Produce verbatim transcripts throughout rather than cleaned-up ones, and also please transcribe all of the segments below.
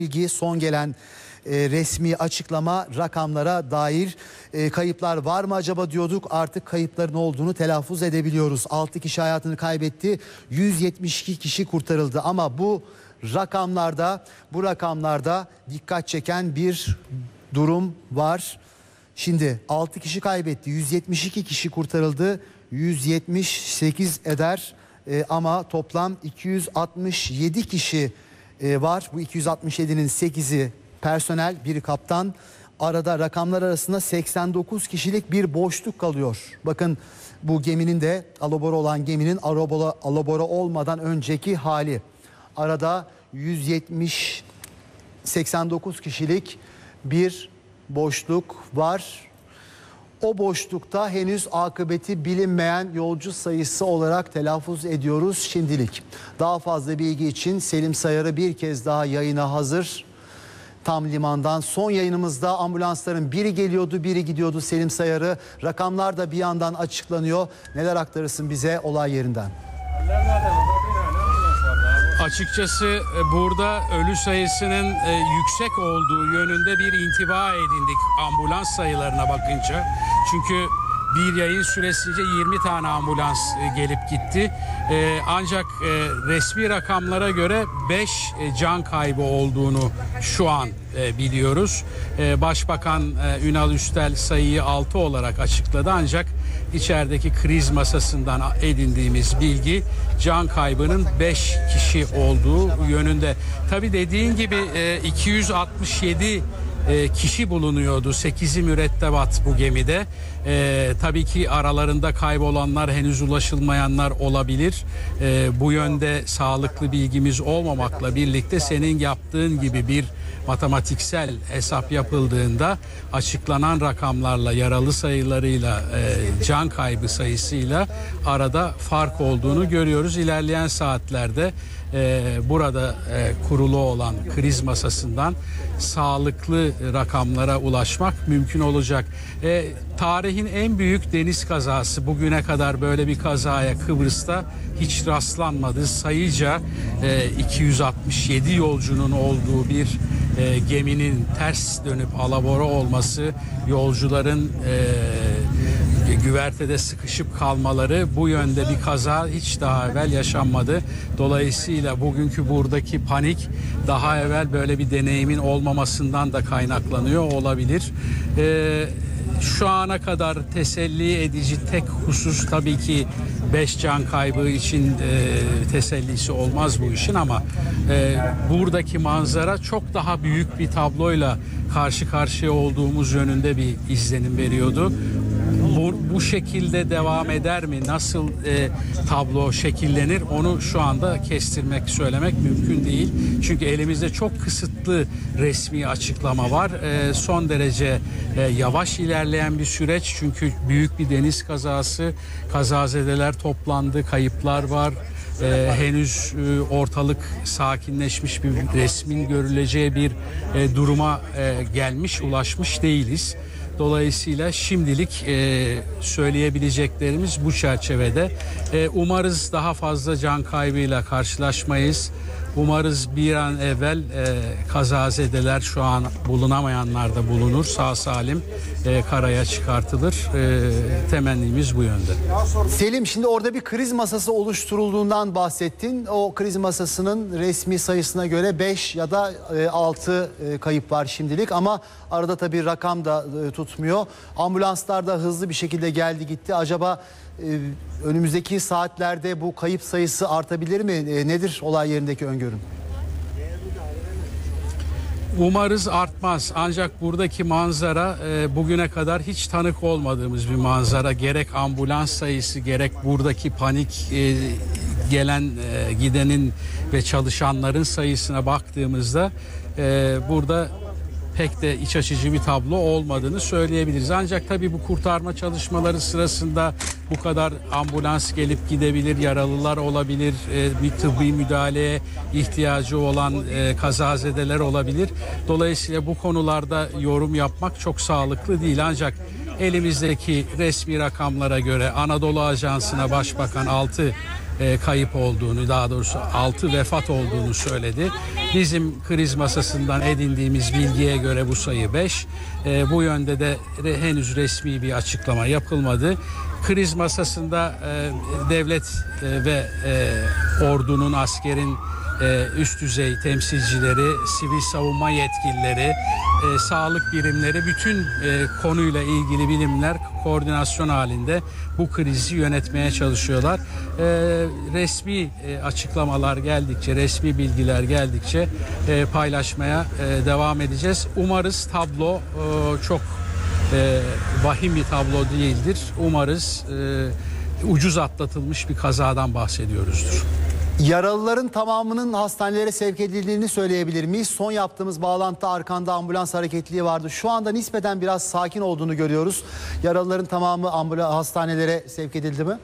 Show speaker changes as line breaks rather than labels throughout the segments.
bilgi, son gelen e, resmi açıklama, rakamlara dair e, kayıplar var mı acaba diyorduk. Artık kayıpların olduğunu telaffuz edebiliyoruz. altı kişi hayatını kaybetti, yüz yetmiş iki kişi kurtarıldı. Ama bu rakamlarda, bu rakamlarda dikkat çeken bir durum var. Şimdi altı kişi kaybetti, yüz yetmiş iki kişi kurtarıldı, yüz yetmiş sekiz eder e, ama toplam iki yüz altmış yedi kişi e, var. Bu iki yüz altmış yedinin sekizi personel, biri kaptan. Arada rakamlar arasında seksen dokuz kişilik bir boşluk kalıyor. Bakın bu geminin de, alabora olan geminin alabora, alabora olmadan önceki hali. Arada yüz yetmiş seksen dokuz kişilik bir boşluk var. O boşlukta henüz akıbeti bilinmeyen yolcu sayısı olarak telaffuz ediyoruz şimdilik. Daha fazla bilgi için Selim Sayarı bir kez daha yayına hazır. Tam limandan son yayınımızda ambulansların biri geliyordu, biri gidiyordu Selim Sayarı. Rakamlar da bir yandan açıklanıyor. Neler aktarırsın bize olay yerinden?
Açıkçası burada ölü sayısının yüksek olduğu yönünde bir intiba edindik ambulans sayılarına bakınca. Çünkü bir yayın süresince yirmi tane ambulans gelip gitti. Ancak resmi rakamlara göre beş can kaybı olduğunu şu an biliyoruz. Başbakan Ünal Üstel sayıyı altı olarak açıkladı, ancak içerideki kriz masasından edindiğimiz bilgi can kaybının beş kişi olduğu yönünde. Tabii dediğin gibi iki yüz altmış yedi kişi bulunuyordu. sekizi mürettebat bu gemide. Ee, tabii ki aralarında kaybolanlar, henüz ulaşılmayanlar olabilir. Ee, bu yönde sağlıklı bilgimiz olmamakla birlikte senin yaptığın gibi bir matematiksel hesap yapıldığında açıklanan rakamlarla, yaralı sayılarıyla, e, can kaybı sayısıyla arada fark olduğunu görüyoruz. İlerleyen saatlerde e, burada e, kurulu olan kriz masasından sağlıklı rakamlara ulaşmak mümkün olacak. E, tarihin en büyük deniz kazası, bugüne kadar böyle bir kazaya Kıbrıs'ta hiç rastlanmadı. Sayıca e, iki yüz altmış yedi yolcunun olduğu bir e, geminin ters dönüp alabora olması, yolcuların e, güvertede sıkışıp kalmaları, bu yönde bir kaza hiç daha evvel yaşanmadı. Dolayısıyla bugünkü buradaki panik daha evvel böyle bir deneyimin olmamasından da kaynaklanıyor olabilir. Ee, şu ana kadar teselli edici tek husus tabii ki beş can kaybı için e, tesellisi olmaz bu işin, ama e, buradaki manzara çok daha büyük bir tabloyla karşı karşıya olduğumuz yönünde bir izlenim veriyordu. Bu, bu şekilde devam eder mi? Nasıl e, tablo şekillenir? Onu şu anda kestirmek, söylemek mümkün değil. Çünkü elimizde çok kısıtlı resmi açıklama var. E, son derece e, yavaş ilerleyen bir süreç. Çünkü büyük bir deniz kazası, kazazedeler toplandı, kayıplar var. Ee, henüz e, ortalık sakinleşmiş, bir resmin görüleceği bir e, duruma e, gelmiş, ulaşmış değiliz. Dolayısıyla şimdilik e, söyleyebileceklerimiz bu çerçevede. E, umarız daha fazla can kaybıyla karşılaşmayız. Umarız bir an evvel e, kazazedeler, şu an bulunamayanlar da bulunur, sağ salim e, karaya çıkartılır. E, temennimiz bu yönde.
Selim, şimdi orada bir kriz masası oluşturulduğundan bahsettin. O kriz masasının resmi sayısına göre beş ya da altı kayıp var şimdilik, ama arada tabii rakam da tutmuyor. Ambulanslar da hızlı bir şekilde geldi gitti. Acaba e, önümüzdeki saatlerde bu kayıp sayısı artabilir mi? E, nedir olay yerindeki öngörün?
Umarız artmaz. Ancak buradaki manzara e, bugüne kadar hiç tanık olmadığımız bir manzara. Gerek ambulans sayısı, gerek buradaki panik e, gelen e, gidenin ve çalışanların sayısına baktığımızda e, burada pek de iç açıcı bir tablo olmadığını söyleyebiliriz. Ancak tabii bu kurtarma çalışmaları sırasında bu kadar ambulans gelip gidebilir, yaralılar olabilir, bir tıbbi müdahaleye ihtiyacı olan kazazedeler olabilir. Dolayısıyla bu konularda yorum yapmak çok sağlıklı değil. Ancak elimizdeki resmi rakamlara göre Anadolu Ajansı'na Başbakan altı e, kayıp olduğunu, daha doğrusu altı vefat olduğunu söyledi. Bizim kriz masasından edindiğimiz bilgiye göre bu sayı beş. E, bu yönde de henüz resmi bir açıklama yapılmadı. Kriz masasında e, devlet e, ve e, ordunun, askerin e, üst düzey temsilcileri, sivil savunma yetkilileri, e, sağlık birimleri, bütün e, konuyla ilgili bilimler koordinasyon halinde bu krizi yönetmeye çalışıyorlar. E, resmi e, açıklamalar geldikçe, resmi bilgiler geldikçe e, paylaşmaya e, devam edeceğiz. Umarız tablo e, çok e, vahim bir tablo değildir. Umarız e, ucuz atlatılmış bir kazadan bahsediyoruzdur.
Yaralıların tamamının hastanelere sevk edildiğini söyleyebilir miyiz? Son yaptığımız bağlantıda arkanda ambulans hareketliliği vardı. Şu anda nispeten biraz sakin olduğunu görüyoruz. Yaralıların tamamı ambulans hastanelere sevk edildi mi?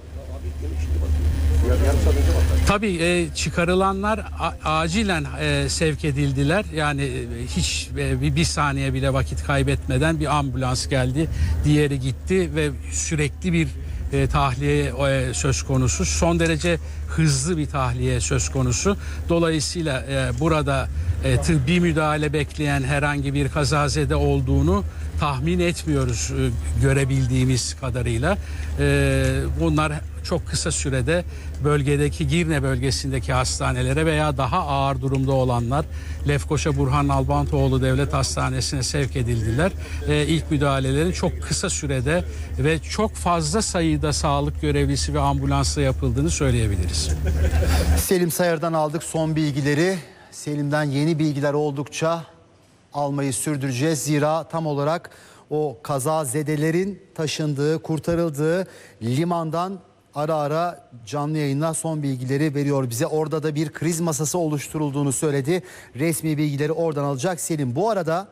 Tabii e, çıkarılanlar a, acilen e, sevk edildiler. Yani e, hiç e, bir, bir saniye bile vakit kaybetmeden bir ambulans geldi, diğeri gitti ve sürekli bir e, tahliye e, söz konusu. Son derece hızlı bir tahliye söz konusu. Dolayısıyla e, burada e, tıbbi müdahale bekleyen herhangi bir kazazede olduğunu tahmin etmiyoruz e, görebildiğimiz kadarıyla. E, bunlar çok kısa sürede bölgedeki Girne bölgesindeki hastanelere veya daha ağır durumda olanlar Lefkoşa Burhan Nalbantoğlu Devlet Hastanesi'ne sevk edildiler. Ee, ilk müdahalelerin çok kısa sürede ve çok fazla sayıda sağlık görevlisi ve ambulansla yapıldığını söyleyebiliriz.
Selim Sayar'dan aldık son bilgileri. Selim'den yeni bilgiler oldukça almayı sürdüreceğiz. Zira tam olarak o kazazedelerin taşındığı, kurtarıldığı limandan ara ara canlı yayınla son bilgileri veriyor bize. Orada da bir kriz masası oluşturulduğunu söyledi. Resmi bilgileri oradan alacak Selim. Bu arada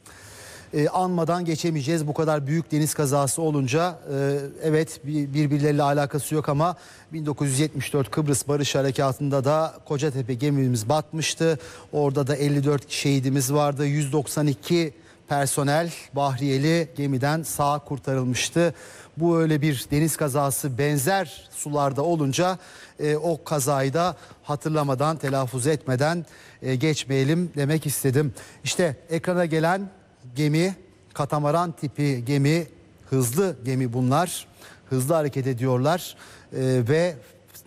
e, anmadan geçemeyeceğiz. Bu kadar büyük deniz kazası olunca e, evet birbirleriyle alakası yok ama bin dokuz yüz yetmiş dört Kıbrıs Barış Harekatı'nda da Kocatepe gemimiz batmıştı. Orada da elli dört şehidimiz vardı. yüz doksan iki personel Bahriyeli gemiden sağ kurtarılmıştı. Bu öyle bir deniz kazası benzer sularda olunca e, o kazayı da hatırlamadan, telaffuz etmeden e, geçmeyelim demek istedim. İşte ekrana gelen gemi, katamaran tipi gemi, hızlı gemi bunlar. Hızlı hareket ediyorlar e, ve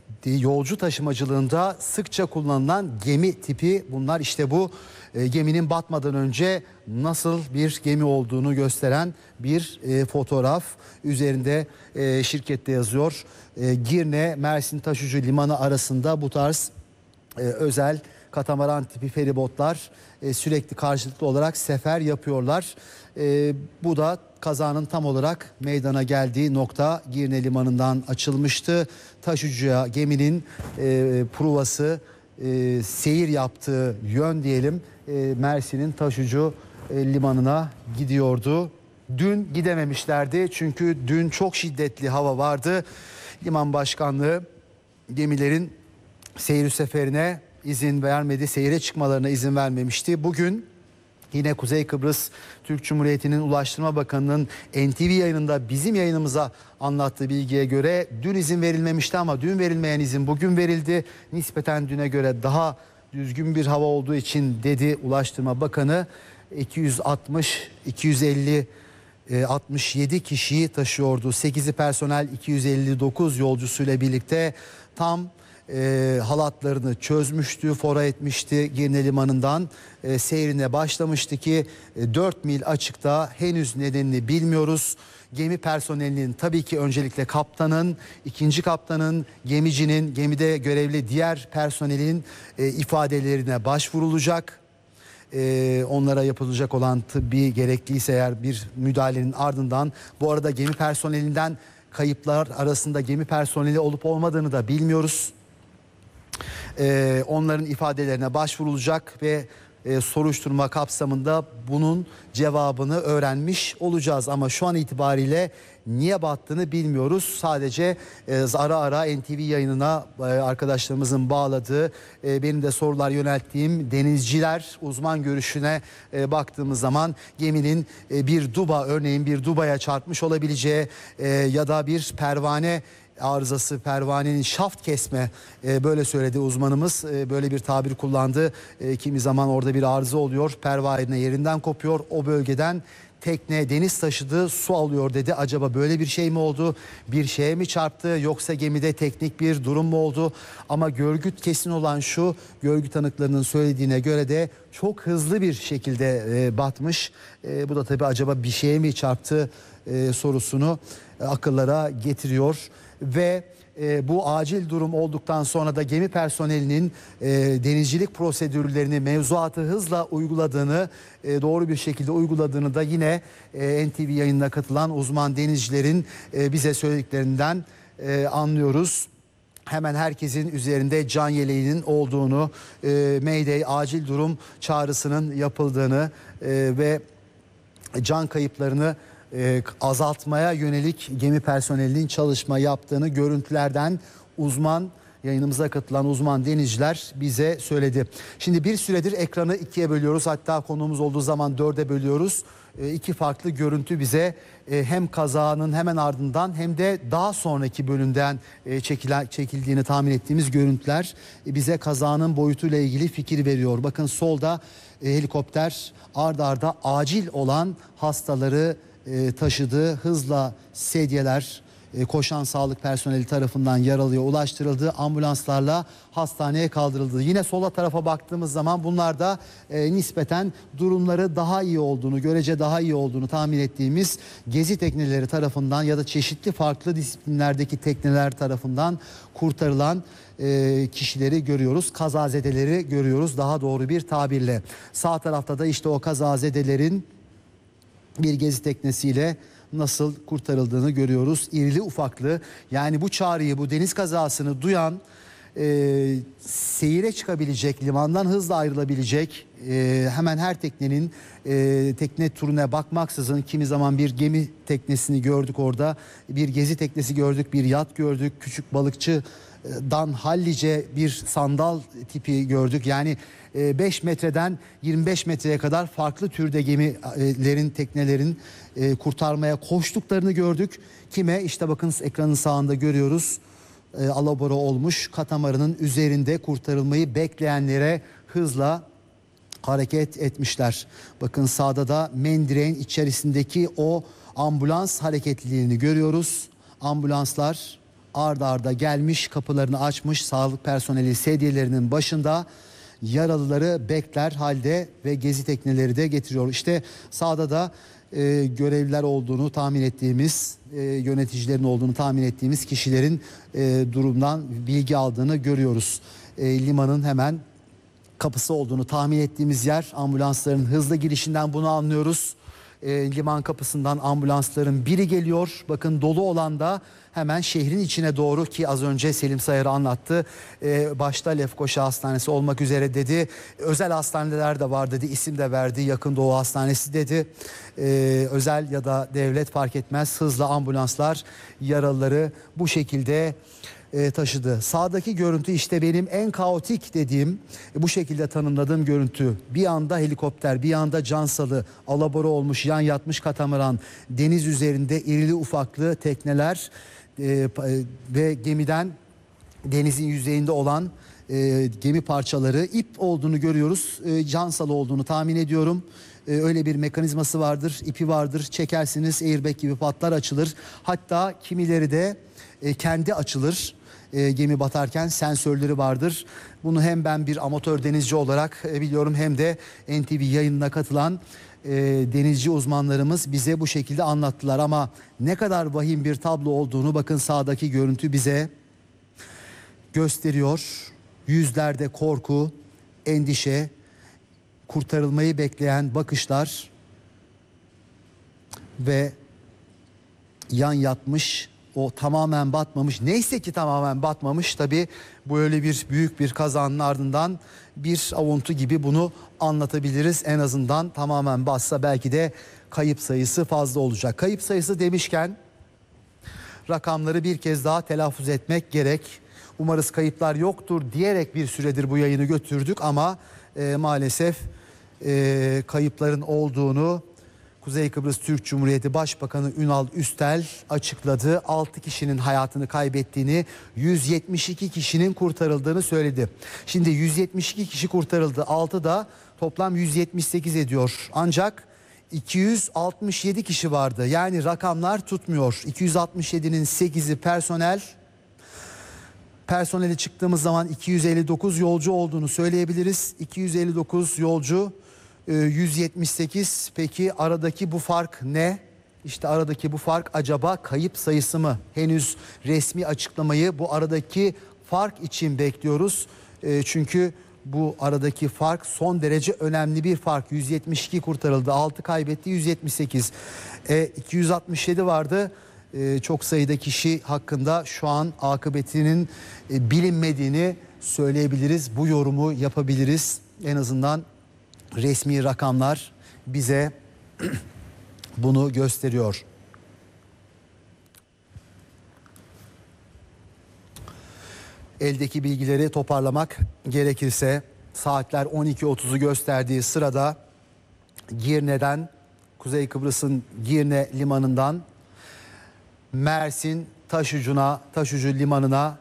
yolcu taşımacılığında sıkça kullanılan gemi tipi bunlar. İşte bu e, geminin batmadan önce nasıl bir gemi olduğunu gösteren bir e, fotoğraf. Üzerinde e, şirkette yazıyor. E, Girne Mersin Taşucu Limanı arasında bu tarz e, özel katamaran tipi feribotlar e, sürekli karşılıklı olarak sefer yapıyorlar. E, bu da kazanın tam olarak meydana geldiği nokta Girne Limanı'ndan açılmıştı. Taşucuya geminin e, pruvası, e, seyir yaptığı yön diyelim e, Mersin'in Taşucu e, Limanı'na gidiyordu. Dün gidememişlerdi çünkü dün çok şiddetli hava vardı. Liman Başkanlığı gemilerin seyir seferine izin vermedi, seyire çıkmalarına izin vermemişti. Bugün yine Kuzey Kıbrıs Türk Cumhuriyeti'nin Ulaştırma Bakanı'nın N T V yayınında bizim yayınımıza anlattığı bilgiye göre dün izin verilmemişti ama dün verilmeyen izin bugün verildi. Nispeten düne göre daha düzgün bir hava olduğu için dedi Ulaştırma Bakanı. iki yüz altmış iki yüz elli altmış yedi kişiyi taşıyordu. sekizi personel, iki yüz elli dokuz yolcusuyla birlikte tam e, halatlarını çözmüştü, fora etmişti Girne Limanı'ndan. E, seyrine başlamıştı ki e, dört mil açıkta, henüz nedenini bilmiyoruz. Gemi personelinin, tabii ki öncelikle kaptanın, ikinci kaptanın, gemicinin, gemide görevli diğer personelin e, ifadelerine başvurulacak. Ee, onlara yapılacak olan tıbbi gerekliyse eğer bir müdahalenin ardından, bu arada gemi personelinden kayıplar arasında gemi personeli olup olmadığını da bilmiyoruz. Ee, onların ifadelerine başvurulacak ve e, soruşturma kapsamında bunun cevabını öğrenmiş olacağız. Ama şu an itibariyle niye battığını bilmiyoruz. Sadece e, ara ara N T V yayınına e, arkadaşlarımızın bağladığı, e, benim de sorular yönelttiğim denizciler uzman görüşüne e, baktığımız zaman geminin e, bir duba, örneğin bir dubaya çarpmış olabileceği e, ya da bir pervane arızası, pervanenin şaft kesme, e, böyle söyledi uzmanımız. E, böyle bir tabir kullandı. E, kimi zaman orada bir arıza oluyor, pervane yerinden kopuyor, o bölgeden tekne deniz taşıdı, su alıyor dedi. Acaba böyle bir şey mi oldu? Bir şeye mi çarptı, yoksa gemide teknik bir durum mu oldu? Ama görgü kesin olan şu, görgü tanıklarının söylediğine göre de çok hızlı bir şekilde e, batmış. E, bu da tabii acaba bir şeye mi çarptı e, sorusunu e, akıllara getiriyor. Ve e, bu acil durum olduktan sonra da gemi personelinin e, denizcilik prosedürlerini, mevzuatı hızla uyguladığını, e, doğru bir şekilde uyguladığını da yine e, N T V yayınına katılan uzman denizcilerin e, bize söylediklerinden e, anlıyoruz. Hemen herkesin üzerinde can yeleğinin olduğunu, e, Mayday acil durum çağrısının yapıldığını e, ve can kayıplarını e, azaltmaya yönelik gemi personelinin çalışma yaptığını görüntülerden uzman, yayınımıza katılan uzman denizciler bize söyledi. Şimdi bir süredir ekranı ikiye bölüyoruz, hatta konuğumuz olduğu zaman dörde bölüyoruz. E, iki farklı görüntü bize e, hem kazanın hemen ardından hem de daha sonraki bölümden e, çekilen, çekildiğini tahmin ettiğimiz görüntüler e, bize kazanın boyutuyla ilgili fikir veriyor. Bakın solda e, helikopter ard arda acil olan hastaları e, taşıdı. Hızla sedyeler e, koşan sağlık personeli tarafından yaralıya ulaştırıldı. Ambulanslarla hastaneye kaldırıldı. Yine sola tarafa baktığımız zaman bunlar da e, nispeten durumları daha iyi olduğunu, görece daha iyi olduğunu tahmin ettiğimiz gezi tekneleri tarafından ya da çeşitli farklı disiplinlerdeki tekneler tarafından kurtarılan e, kişileri görüyoruz. Kazazedeleri görüyoruz daha doğru bir tabirle. Sağ tarafta da işte o kazazedelerin bir gezi teknesiyle nasıl kurtarıldığını görüyoruz. İrili ufaklı, yani bu çağrıyı, bu deniz kazasını duyan, e, seyire çıkabilecek, limandan hızla ayrılabilecek e, hemen her teknenin e, tekne turuna bakmaksızın, kimi zaman bir gemi teknesini gördük orada, bir gezi teknesi gördük, bir yat gördük, küçük balıkçı dan hallice bir sandal tipi gördük. Yani beş metreden yirmi beş metreye kadar farklı türde gemilerin, teknelerin kurtarmaya koştuklarını gördük. Kime? İşte bakın ekranın sağında görüyoruz. Alabora olmuş katamarının üzerinde kurtarılmayı bekleyenlere hızla hareket etmişler. Bakın sağda da mendireğin içerisindeki o ambulans hareketliliğini görüyoruz. Ambulanslar ard arda gelmiş, kapılarını açmış, sağlık personeli sedyelerinin başında yaralıları bekler halde ve gezi tekneleri de getiriyor. İşte sağda da e, görevliler olduğunu tahmin ettiğimiz, e, yöneticilerin olduğunu tahmin ettiğimiz kişilerin e, durumdan bilgi aldığını görüyoruz. E, limanın hemen kapısı olduğunu tahmin ettiğimiz yer, ambulansların hızlı girişinden bunu anlıyoruz. E, liman kapısından ambulansların biri geliyor. Bakın dolu olan da hemen şehrin içine doğru, ki az önce Selim Sayar anlattı. E, başta Lefkoşa Hastanesi olmak üzere dedi. Özel hastaneler de var dedi. İsim de verdi. Yakın Doğu Hastanesi dedi. E, özel ya da devlet fark etmez. Hızlı ambulanslar yaralıları bu şekilde E, taşıdı. Sağdaki görüntü işte benim en kaotik dediğim, e, bu şekilde tanımladığım görüntü. Bir anda helikopter, bir anda cansalı, alabora olmuş, yan yatmış katamaran, deniz üzerinde irili ufaklı tekneler e, ve gemiden denizin yüzeyinde olan e, gemi parçaları, ip olduğunu görüyoruz. E, cansalı olduğunu tahmin ediyorum. E, öyle bir mekanizması vardır, ipi vardır. Çekersiniz, airbag gibi patlar, açılır. Hatta kimileri de e, kendi açılır. E, gemi batarken sensörleri vardır. Bunu hem ben bir amatör denizci olarak e, biliyorum, hem de N T V yayınına katılan e, denizci uzmanlarımız bize bu şekilde anlattılar. Ama ne kadar vahim bir tablo olduğunu bakın sağdaki görüntü bize gösteriyor. Yüzlerde korku, endişe, kurtarılmayı bekleyen bakışlar ve yan yatmış, o tamamen batmamış, neyse ki tamamen batmamış. Tabii böyle bir büyük bir kazanın ardından bir avuntu gibi bunu anlatabiliriz. En azından tamamen batsa belki de kayıp sayısı fazla olacak. Kayıp sayısı demişken rakamları bir kez daha telaffuz etmek gerek. Umarız kayıplar yoktur diyerek bir süredir bu yayını götürdük ama e, maalesef e, kayıpların olduğunu, Kuzey Kıbrıs Türk Cumhuriyeti Başbakanı Ünal Üstel açıkladı. altı kişinin hayatını kaybettiğini, yüz yetmiş iki kişinin kurtarıldığını söyledi. Şimdi yüz yetmiş iki kişi kurtarıldı. altı da toplam yüz yetmiş sekiz ediyor. Ancak iki yüz altmış yedi kişi vardı. Yani rakamlar tutmuyor. iki yüz altmış yedinin sekizi personel. Personeli çıktığımız zaman iki yüz elli dokuz yolcu olduğunu söyleyebiliriz. iki yüz elli dokuz yolcu, yüz yetmiş sekiz. Peki aradaki bu fark ne? İşte aradaki bu fark acaba kayıp sayısı mı? Henüz resmi açıklamayı bu aradaki fark için bekliyoruz. Çünkü bu aradaki fark son derece önemli bir fark. yüz yetmiş iki kurtarıldı, altı kaybetti, yüz yetmiş sekiz. E, iki yüz altmış yedi vardı. E, çok sayıda kişi hakkında şu an akıbetinin e, bilinmediğini söyleyebiliriz. Bu yorumu yapabiliriz. En azından resmi rakamlar bize bunu gösteriyor. Eldeki bilgileri toparlamak gerekirse saatler on iki otuzu gösterdiği sırada Girne'den, Kuzey Kıbrıs'ın Girne limanından Mersin Taşucu'na, Taşucu limanına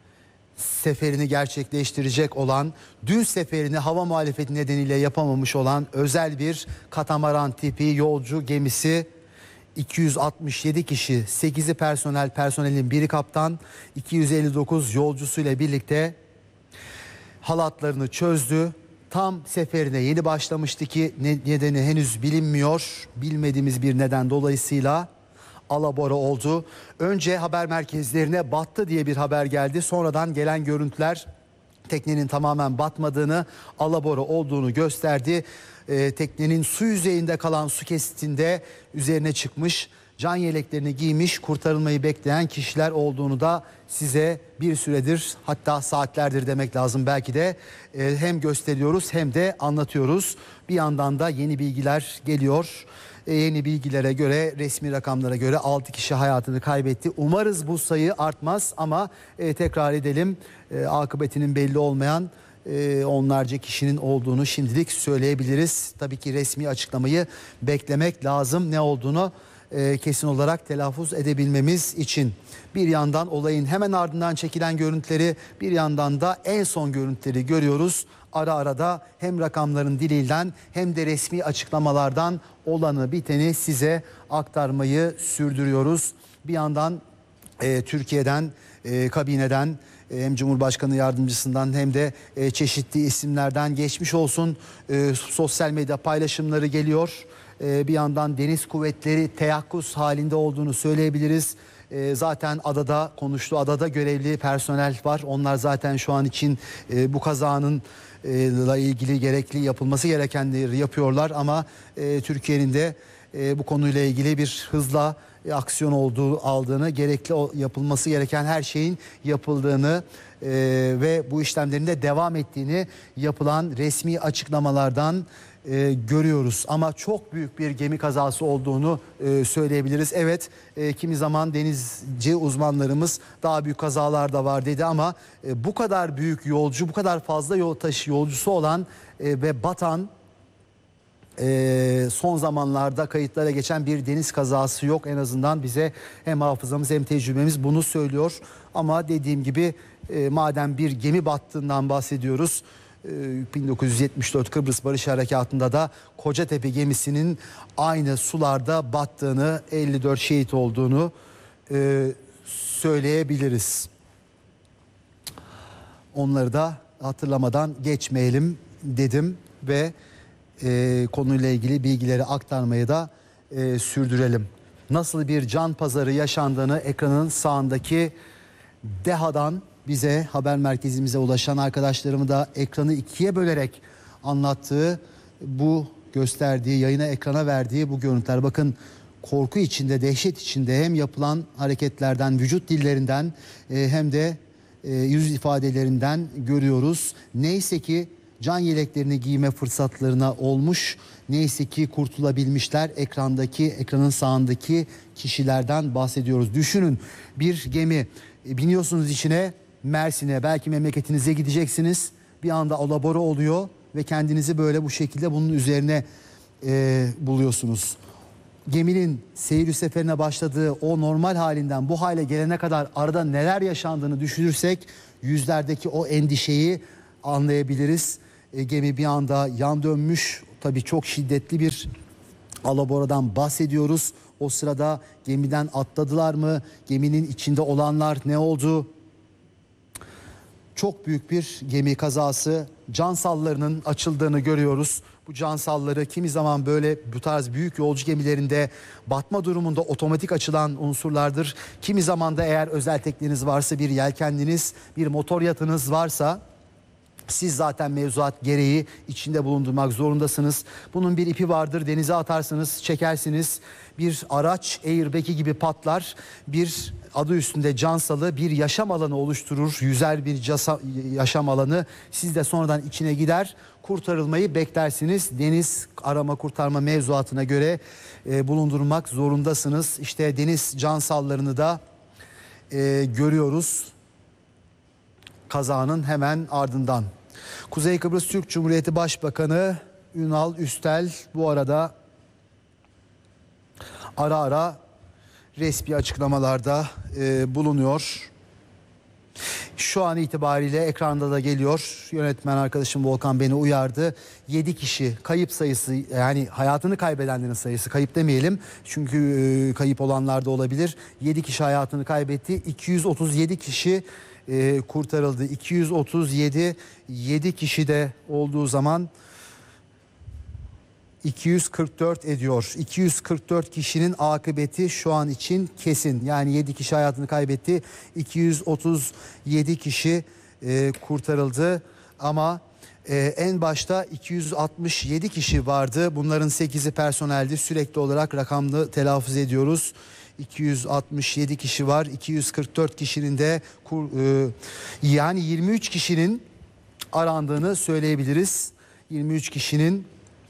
seferini gerçekleştirecek olan, dün seferini hava muhalefeti nedeniyle yapamamış olan özel bir katamaran tipi yolcu gemisi, iki yüz altmış yedi kişi, sekizi personel, personelin biri kaptan, iki yüz elli dokuz yolcusuyla birlikte halatlarını çözdü. Tam seferine yeni başlamıştı ki nedeni henüz bilinmiyor. Bilmediğimiz bir neden dolayısıyla alabora oldu. Önce haber merkezlerine battı diye bir haber geldi. Sonradan gelen görüntüler teknenin tamamen batmadığını, alabora olduğunu gösterdi. Ee, teknenin su yüzeyinde kalan su kesitinde üzerine çıkmış, can yeleklerini giymiş, kurtarılmayı bekleyen kişiler olduğunu da size bir süredir, hatta saatlerdir demek lazım belki de, e, hem gösteriyoruz hem de anlatıyoruz. Bir yandan da yeni bilgiler geliyor. E, yeni bilgilere göre, resmi rakamlara göre altı kişi hayatını kaybetti. Umarız bu sayı artmaz ama e, tekrar edelim, e, akıbetinin belli olmayan e, onlarca kişinin olduğunu şimdilik söyleyebiliriz. Tabii ki resmi açıklamayı beklemek lazım, ne olduğunu e, kesin olarak telaffuz edebilmemiz için. Bir yandan olayın hemen ardından çekilen görüntüleri, bir yandan da en son görüntüleri görüyoruz. Ara ara da hem rakamların dilinden hem de resmi açıklamalardan olanı biteni size aktarmayı sürdürüyoruz. Bir yandan e, Türkiye'den, e, kabineden, e, hem Cumhurbaşkanı Yardımcısından hem de e, çeşitli isimlerden geçmiş olsun e, sosyal medya paylaşımları geliyor. E, bir yandan deniz kuvvetleri teyakkuz halinde olduğunu söyleyebiliriz. E, zaten adada konuştu, adada görevli personel var. Onlar zaten şu an için e, bu kazanın ile ilgili gerekli yapılması gerekenleri yapıyorlar ama e, Türkiye'nin de e, bu konuyla ilgili bir hızla e, aksiyon olduğu aldığını, gerekli o, yapılması gereken her şeyin yapıldığını e, ve bu işlemlerin de devam ettiğini yapılan resmi açıklamalardan e, görüyoruz. Ama çok büyük bir gemi kazası olduğunu e, söyleyebiliriz. Evet, e, kimi zaman denizci uzmanlarımız daha büyük kazalar da var dedi ama e, bu kadar büyük yolcu, bu kadar fazla yol taşı yolcusu olan e, ve batan, e, son zamanlarda kayıtlara geçen bir deniz kazası yok. En azından bize hem hafızamız hem tecrübemiz bunu söylüyor. Ama dediğim gibi e, madem bir gemi battığından bahsediyoruz, bin dokuz yüz yetmiş dört Kıbrıs Barış Harekatı'nda da Kocatepe gemisinin aynı sularda battığını, elli dört şehit olduğunu e, söyleyebiliriz. Onları da hatırlamadan geçmeyelim dedim ve e, konuyla ilgili bilgileri aktarmayı da e, sürdürelim. Nasıl bir can pazarı yaşandığını ekranın sağındaki DEHA'dan bize, haber merkezimize ulaşan arkadaşlarımı da ekranı ikiye bölerek anlattığı, bu gösterdiği, yayına ekrana verdiği bu görüntüler. Bakın, korku içinde, dehşet içinde hem yapılan hareketlerden, vücut dillerinden e, hem de e, yüz ifadelerinden görüyoruz. Neyse ki can yeleklerini giyme fırsatlarına olmuş. Neyse ki kurtulabilmişler. Ekrandaki, ekranın sağındaki kişilerden bahsediyoruz. Düşünün, bir gemi, e, biniyorsunuz içine, Mersin'e, belki memleketinize gideceksiniz. Bir anda alabora oluyor ve kendinizi böyle bu şekilde bunun üzerine e, buluyorsunuz. geminin seyir seferine başladığı o normal halinden bu hale gelene kadar arada neler yaşandığını düşünürsek yüzlerdeki o endişeyi anlayabiliriz. E, gemi bir anda yan dönmüş. Tabii çok şiddetli bir alaboradan bahsediyoruz. O sırada gemiden atladılar mı? Geminin içinde olanlar ne oldu? Çok büyük bir gemi kazası. Can sallarının açıldığını görüyoruz. Bu can salları kimi zaman böyle bu tarz büyük yolcu gemilerinde batma durumunda otomatik açılan unsurlardır. Kimi zaman da eğer özel tekneniz varsa, bir yelkenliniz, bir motor yatınız varsa siz zaten mevzuat gereği içinde bulundurmak zorundasınız. Bunun bir ipi vardır. Denize atarsınız, çekersiniz. Bir araç airbag'i gibi patlar. Bir adı üstünde cansalı bir yaşam alanı oluşturur. Yüzer bir casa, yaşam alanı. Siz de sonradan içine gider. Kurtarılmayı beklersiniz. Deniz arama kurtarma mevzuatına göre e, bulundurmak zorundasınız. İşte deniz cansallarını da e, görüyoruz. Kazanın hemen ardından. Kuzey Kıbrıs Türk Cumhuriyeti Başbakanı Ünal Üstel bu arada ara ara resmi açıklamalarda e, bulunuyor. Şu an itibariyle ekranda da geliyor. Yönetmen arkadaşım Volkan beni uyardı. yedi kişi kayıp sayısı, yani hayatını kaybedenlerin sayısı, kayıp demeyelim. Çünkü e, kayıp olanlar da olabilir. yedi kişi hayatını kaybetti. iki yüz otuz yedi kişi e, kurtarıldı. iki yüz otuz yedi, yedi kişi de olduğu zaman iki yüz kırk dört ediyor. iki yüz kırk dört kişinin akıbeti şu an için kesin. Yani yedi kişi hayatını kaybetti. iki yüz otuz yedi kişi e, kurtarıldı. Ama e, en başta iki yüz altmış yedi kişi vardı. Bunların sekizi personeldi. Sürekli olarak rakamlı telaffuz ediyoruz. iki yüz altmış yedi kişi var. iki yüz kırk dört kişinin de kur, e, yani yirmi üç kişinin arandığını söyleyebiliriz. yirmi üç kişinin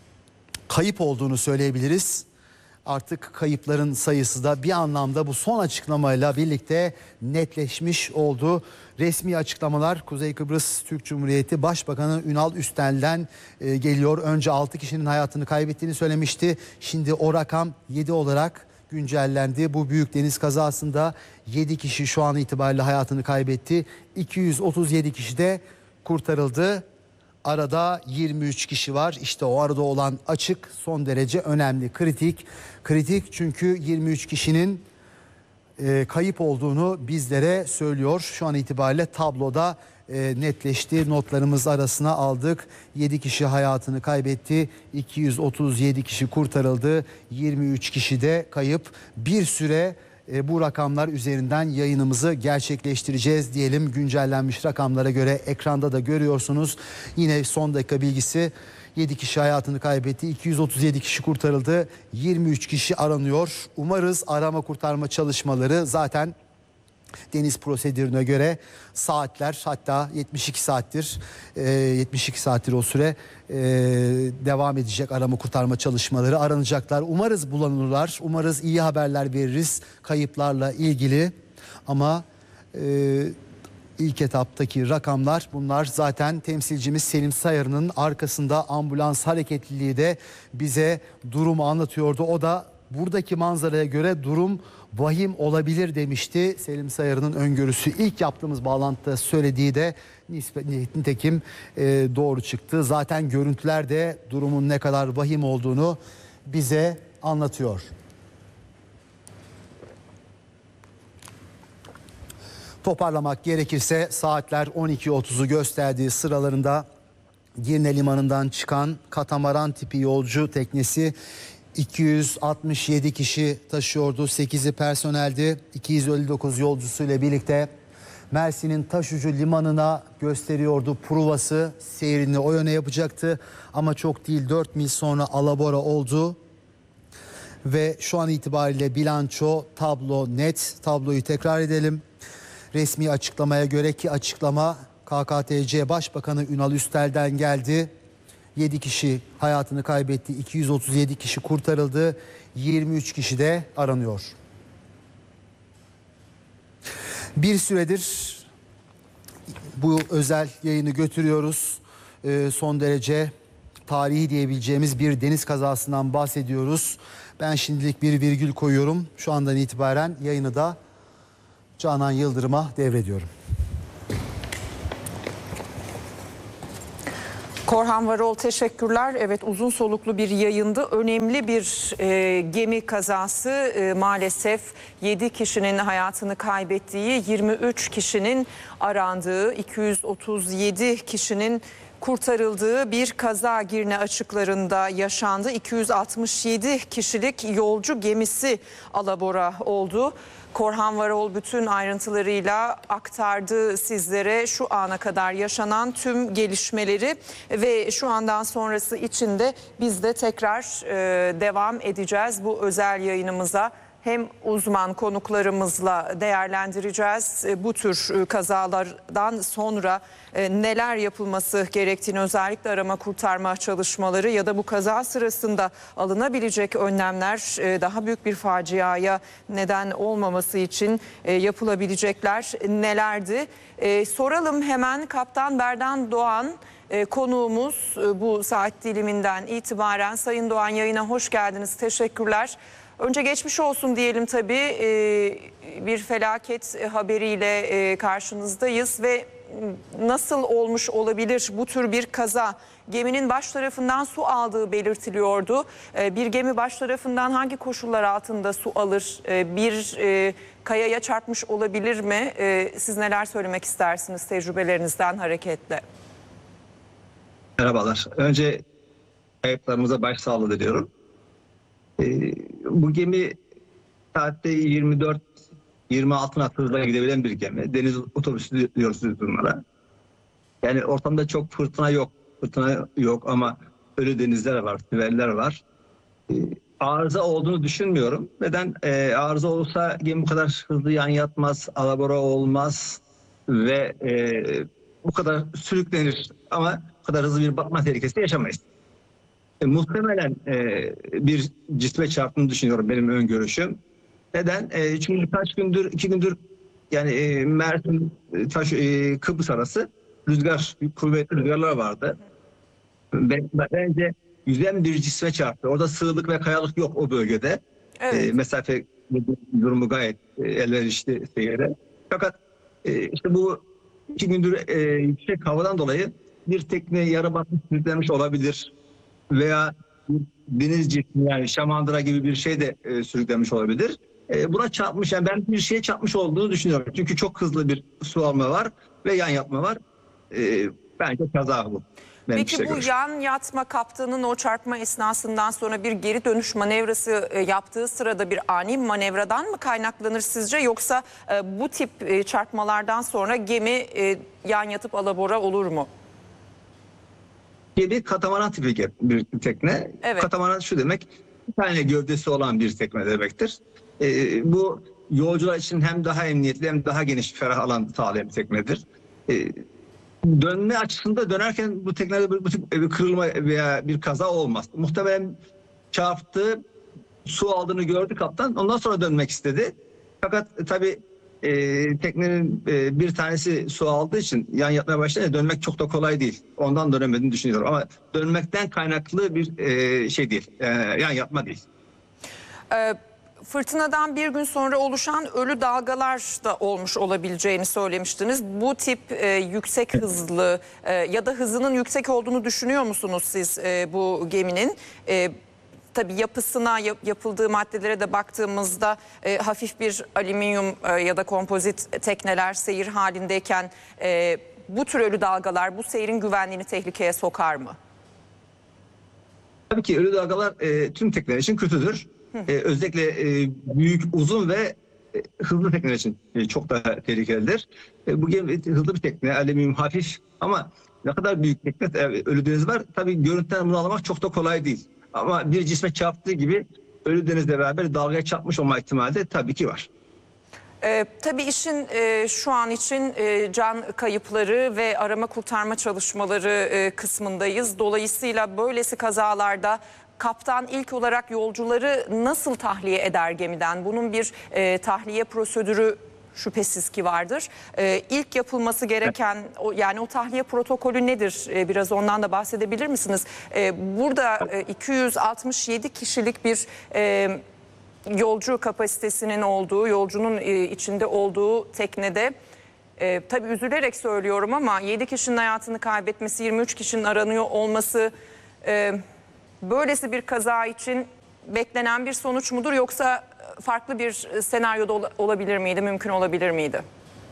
kayıp olduğunu söyleyebiliriz. Artık kayıpların sayısı da bir anlamda bu son açıklamayla birlikte netleşmiş oldu. Resmi açıklamalar Kuzey Kıbrıs Türk Cumhuriyeti Başbakanı Ünal Üstel'den e, geliyor. Önce altı kişinin hayatını kaybettiğini söylemişti. Şimdi o rakam yedi olarak güncellendi. Bu büyük deniz kazasında yedi kişi şu an itibariyle hayatını kaybetti. iki yüz otuz yedi kişi de kurtarıldı. Arada yirmi üç kişi var. İşte o arada olan açık son derece önemli, kritik. Kritik çünkü yirmi üç kişinin e, kayıp olduğunu bizlere söylüyor. Şu an itibariyle tabloda e, netleşti. Notlarımız arasına aldık. yedi kişi hayatını kaybetti. iki yüz otuz yedi kişi kurtarıldı. yirmi üç kişi de kayıp. Bir süre E, bu rakamlar üzerinden yayınımızı gerçekleştireceğiz diyelim. Güncellenmiş rakamlara göre ekranda da görüyorsunuz. Yine son dakika bilgisi, yedi kişi hayatını kaybetti. iki yüz otuz yedi kişi kurtarıldı. yirmi üç kişi aranıyor. Umarız arama kurtarma çalışmaları zaten deniz prosedürüne göre saatler, hatta yetmiş iki saattir e, yetmiş iki saattir o süre e, devam edecek arama kurtarma çalışmaları. Aranacaklar. Umarız bulunurlar. Umarız iyi haberler veririz kayıplarla ilgili. Ama e, ilk etaptaki rakamlar bunlar. Zaten temsilcimiz Selim Sayarı'nın arkasında ambulans hareketliliği de bize durumu anlatıyordu. O da buradaki manzaraya göre durum vahim olabilir demişti. Selim Sayarı'nın öngörüsü, ilk yaptığımız bağlantıda söylediği de nitekim e, doğru çıktı. Zaten görüntüler de durumun ne kadar vahim olduğunu bize anlatıyor. Toparlamak gerekirse saatler on iki otuzu gösterdiği sıralarında Girne Limanı'ndan çıkan katamaran tipi yolcu teknesi iki yüz altmış yedi kişi taşıyordu. sekizi personeldi. iki yüz elli dokuz yolcusuyla birlikte Mersin'in Taşucu Limanı'na gösteriyordu provası. Seyrini o yöne yapacaktı. Ama çok değil, dört mil sonra alabora oldu. Ve şu an itibariyle bilanço, tablo net. Tabloyu tekrar edelim. Resmi açıklamaya göre, ki açıklama K K T C Başbakanı Ünal Üstel'den geldi. yedi kişi hayatını kaybetti. iki yüz otuz yedi kişi kurtarıldı. yirmi üç kişi de aranıyor. Bir süredir bu özel yayını götürüyoruz. Ee, son derece tarihi diyebileceğimiz bir deniz kazasından bahsediyoruz. Ben şimdilik bir virgül koyuyorum. Şu andan itibaren yayını da Canan Yıldırım'a devrediyorum.
Korhan Varol teşekkürler. Evet, uzun soluklu bir yayındı. Önemli bir e, gemi kazası e, maalesef yedi kişinin hayatını kaybettiği, yirmi üç kişinin arandığı, iki yüz otuz yedi kişinin kurtarıldığı bir kaza Girne açıklarında yaşandı. iki yüz altmış yedi kişilik yolcu gemisi alabora oldu. Korhan Varol bütün ayrıntılarıyla aktardı sizlere şu ana kadar yaşanan tüm gelişmeleri ve şu andan sonrası için de biz de tekrar e, devam edeceğiz bu özel yayınımıza. Hem uzman konuklarımızla değerlendireceğiz bu tür kazalardan sonra neler yapılması gerektiğini, özellikle arama kurtarma çalışmaları ya da bu kaza sırasında alınabilecek önlemler daha büyük bir faciaya neden olmaması için yapılabilecekler nelerdi? Soralım hemen Kaptan Berdan Doğan. Konuğumuz bu saat diliminden itibaren. Sayın Doğan, yayına hoş geldiniz. Teşekkürler. Önce geçmiş olsun diyelim tabii, bir felaket haberiyle karşınızdayız ve nasıl olmuş olabilir bu tür bir kaza? Geminin baş tarafından su aldığı belirtiliyordu. Bir gemi baş tarafından hangi koşullar altında su alır? Bir kayaya çarpmış olabilir mi? Siz neler söylemek istersiniz tecrübelerinizden hareketle?
Merhabalar. Önce kayıplarımıza başsağlığı diliyorum. Ee, bu gemi saatte yirmi dört yirmi altı knot hızla gidebilen bir gemi. Deniz otobüsü diyoruz biz bunlara. Yani ortamda çok fırtına yok. Fırtına yok ama ölü denizler var, tüveller var. Ee, arıza olduğunu düşünmüyorum. Neden? Ee, arıza olursa gemi bu kadar hızlı yan yatmaz, alabora olmaz ve e, bu kadar sürüklenir ama bu kadar hızlı bir batma tehlikesi yaşamayız. E, muhtemelen e, bir cisme çarptığını düşünüyorum, benim öngörüşüm. Neden? E, çünkü birkaç gündür, iki gündür yani e, Mersin, e, taş, e, Kıbrıs arası rüzgar, kuvvetli rüzgarlar vardı. Ben, bence yüzen bir cisme çarptı. Orada sığlık ve kayalık yok o bölgede. Evet. E, mesafe durumu gayet e, elverişli seyre. Fakat e, işte bu iki gündür e, yüksek havadan dolayı bir tekne yarı batmış, sürüklenmiş olabilir. Veya deniz cismi, yani şamandıra gibi bir şey de e, sürüklenmiş olabilir. E, buna çarpmış, yani ben bir şeye çarpmış olduğunu düşünüyorum. Çünkü çok hızlı bir su alma var ve yan yatma var. E, bence kaza bu.
Peki bu görüşüm. Yan yatma, kaptanın o çarpma esnasından sonra bir geri dönüş manevrası e, yaptığı sırada bir ani manevradan mı kaynaklanır sizce? Yoksa e, bu tip e, çarpmalardan sonra gemi e, yan yatıp alabora olur mu?
Bir katamaran tipi bir tekne. Evet. Katamaran şu demek, bir tane gövdesi olan bir tekne demektir. Ee, bu yolcular için hem daha emniyetli hem daha geniş, ferah alan sağlayan bir teknedir. Ee, dönme açısında dönerken bu teknede bir, bir kırılma veya bir kaza olmaz. Muhtemelen çarptı, su aldığını gördü kaptan, ondan sonra dönmek istedi. Fakat tabii E, teknenin e, bir tanesi su aldığı için yan yatmaya başlayınca dönmek çok da kolay değil. Ondan dönemediğini düşünüyorum. Ama dönmekten kaynaklı bir e, şey değil. E, yan yatma değil.
Ee, fırtınadan bir gün sonra oluşan ölü dalgalar da olmuş olabileceğini söylemiştiniz. Bu tip e, yüksek hızlı e, ya da hızının yüksek olduğunu düşünüyor musunuz siz e, bu geminin? E, Tabii yapısına, yap, yapıldığı maddelere de baktığımızda e, hafif bir alüminyum e, ya da kompozit tekneler seyir halindeyken e, bu tür ölü dalgalar bu seyrin güvenliğini tehlikeye sokar mı?
Tabii ki ölü dalgalar e, tüm tekneler için kötüdür. E, özellikle e, büyük, uzun ve e, hızlı tekneler için e, çok daha tehlikelidir. E, bu gemi hızlı bir tekne, alüminyum hafif ama ne kadar büyük tekne, e, ölü deniz var. Tabii görüntüden bunu anlamak çok da kolay değil. Ama bir cisme çarptığı gibi ölü denizle beraber dalgaya çarpmış olma ihtimali de tabii ki var.
Ee, tabii işin e, şu an için e, can kayıpları ve arama kurtarma çalışmaları e, kısmındayız. Dolayısıyla böylesi kazalarda kaptan ilk olarak yolcuları nasıl tahliye eder gemiden? Bunun bir e, tahliye prosedürü şüphesiz ki vardır. Ee, ilk yapılması gereken o, yani o tahliye protokolü nedir? Ee, biraz ondan da bahsedebilir misiniz? Ee, burada e, iki yüz altmış yedi kişilik bir e, yolcu kapasitesinin olduğu, yolcunun e, içinde olduğu teknede, e, tabii üzülerek söylüyorum ama yedi kişinin hayatını kaybetmesi, yirmi üç kişinin aranıyor olması e, böylesi bir kaza için beklenen bir sonuç mudur, yoksa farklı bir senaryoda ol- olabilir miydi, mümkün olabilir miydi?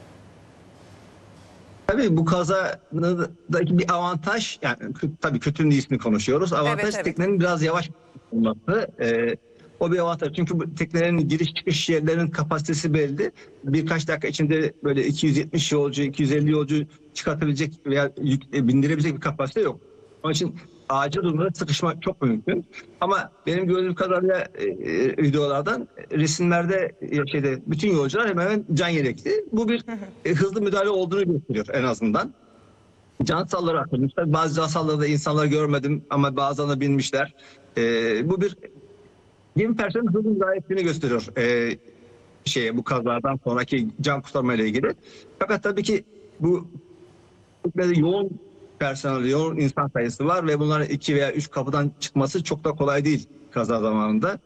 Tabii bu kazadaki bir avantaj, yani kö- tabii kötünün iyisini konuşuyoruz. Avantaj
Evet, evet.
teknenin biraz yavaş olması. Ee, o bir avantaj. Çünkü bu teknelerin giriş çıkış yerlerinin kapasitesi belli. Birkaç dakika içinde böyle iki yüz yetmiş yolcu, iki yüz elli yolcu çıkartabilecek veya yük, e, bindirebilecek bir kapasite yok. Onun için acil durumda sıkışmak çok mümkün. Ama benim gördüğüm kadarıyla e, e, videolardan, e, resimlerde, e, şeyde bütün yolcular hemen hemen can yelekli. Bu bir e, hızlı müdahale olduğunu gösteriyor en azından. Can salları atılmışlar. Bazı can salları da insanlar görmedim ama bazılarına binmişler. E, bu bir gemi personelinin hızlı müdahale ettiğini gösteriyor. E, şeye bu kazadan sonraki can kurtarma ile ilgili. Fakat tabii ki bu yoğun personel, yoğun insan sayısı var ve bunların iki veya üç kapıdan çıkması çok da kolay değil kaza zamanında.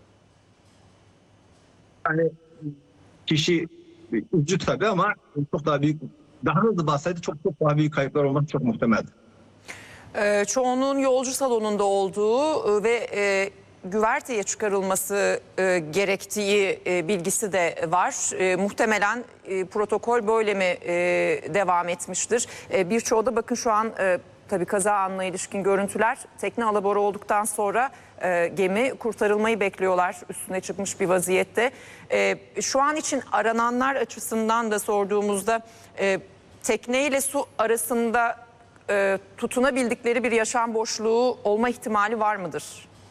Yani kişi ucu tabii ama çok daha büyük, daha hızlı bassaydı çok çok daha büyük kayıplar olması çok muhtemeldi.
Ee, çoğunluğun yolcu salonunda olduğu e, ve e, güverteye çıkarılması e, gerektiği e, bilgisi de var. E, muhtemelen e, protokol böyle mi e, devam etmiştir? E, birçoğu da bakın şu an e, tabii kaza anına ilişkin görüntüler, tekne alabora olduktan sonra e, gemi kurtarılmayı bekliyorlar, üstüne çıkmış bir vaziyette. E, şu an için arananlar açısından da sorduğumuzda e, tekne ile su arasında e, tutunabildikleri bir yaşam boşluğu olma ihtimali var mıdır?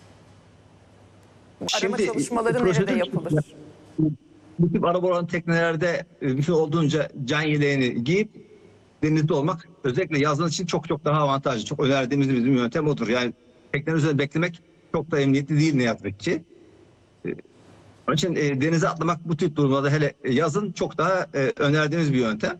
Arama
Şimdi,
çalışmaları
prosedür-
nerede yapılır?
Bu tip araba olan teknelerde e, mümkün olduğunca can yeleğini giyip denizde olmak özellikle yazın için çok çok daha avantajlı. Çok önerdiğimiz bir yöntem odur. Yani teknenin üzerinde beklemek çok da emniyetli değil ne yazık ki. E, Onun için e, denize atlamak bu tip durumlarda hele e, yazın çok daha e, önerdiğimiz bir yöntem.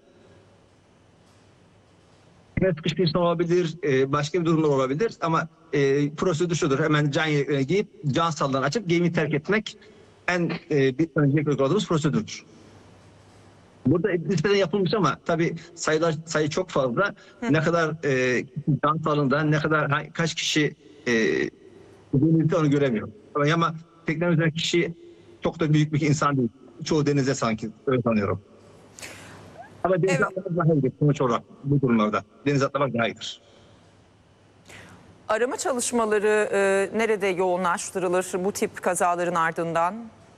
Tekne sıkışmış insan olabilir, e, başka bir durumlar olabilir ama e, prosedür şudur. Hemen can yeleklerini giyip can sallarını açıp gemiyi terk etmek en e, bir önceki uyguladığımız prosedürdür. Burada nispeten yapılmış ama tabii sayılar sayı çok fazla. Ne kadar e, can salında, ne kadar ha- kaç kişi e, denizde onu göremiyorum. Ama, ama teknenin üzerindeki kişi çok da büyük bir insan değil. Çoğu denize sanki öyle sanıyorum. Ama denize
Evet.
atlamak daha iyidir sonuç olarak bu durumlarda. Denize atlamak daha iyidir.
Arama çalışmaları e, nerede yoğunlaştırılır bu tip kazaların ardından?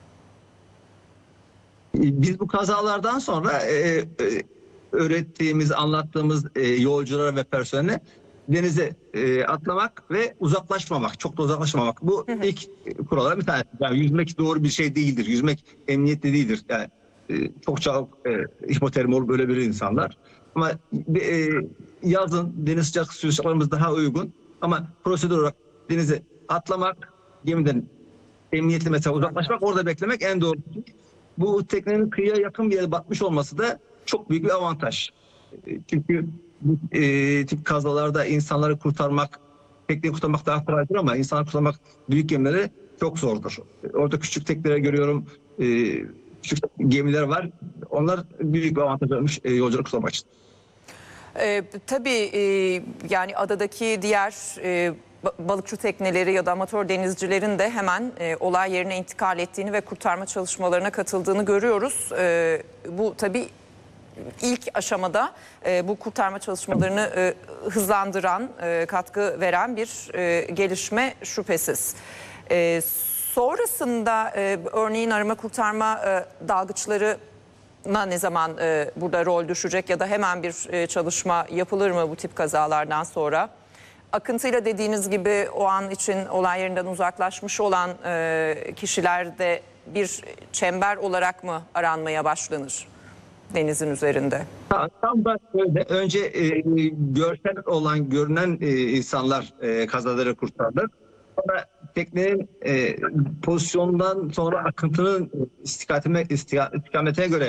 Biz bu kazalardan sonra e, e, öğrettiğimiz, anlattığımız e, yolculara ve personele denize e, atlamak ve uzaklaşmamak, çok da uzaklaşmamak. Bu ilk kurallardan bir tanesi. Yani yüzmek doğru bir şey değildir. Yüzmek emniyetli değildir. Yani e, çok çabuk e, hipotermi olup ölebilir insanlar. Ama e, yazın deniz sıcak su sıcaklarımız daha uygun. Ama prosedür olarak denize atlamak, gemiden emniyetli mesela uzaklaşmak, orada beklemek en doğru. Bu teknenin kıyıya yakın bir yere batmış olması da çok büyük bir avantaj. E, Çünkü bu e, tip kazalarda insanları kurtarmak, tekneyi kurtarmak daha kolaydır ama insanları kurtarmak büyük gemileri çok zordur. E, Orada küçük tekneleri görüyorum, e, küçük gemiler var. Onlar büyük bir avantaj olmuş e, yolcuları kurtarmak için.
Ee, tabii e, yani adadaki diğer e, ba- balıkçı tekneleri ya da amatör denizcilerin de hemen e, olay yerine intikal ettiğini ve kurtarma çalışmalarına katıldığını görüyoruz. E, bu tabii ilk aşamada e, bu kurtarma çalışmalarını e, hızlandıran, e, katkı veren bir e, gelişme şüphesiz. E, sonrasında e, örneğin arama kurtarma e, dalgıçları ne zaman e, burada rol düşecek ya da hemen bir e, çalışma yapılır mı bu tip kazalardan sonra? Akıntıyla dediğiniz gibi o an için olay yerinden uzaklaşmış olan e, kişiler de bir çember olarak mı aranmaya başlanır denizin üzerinde?
Ta- Tam da öyle. Önce e, görsel olan, görünen e, insanlar e, kazaları kurtarılır. Sonra teknenin e, pozisyonundan sonra akıntının istikametine, istikametine göre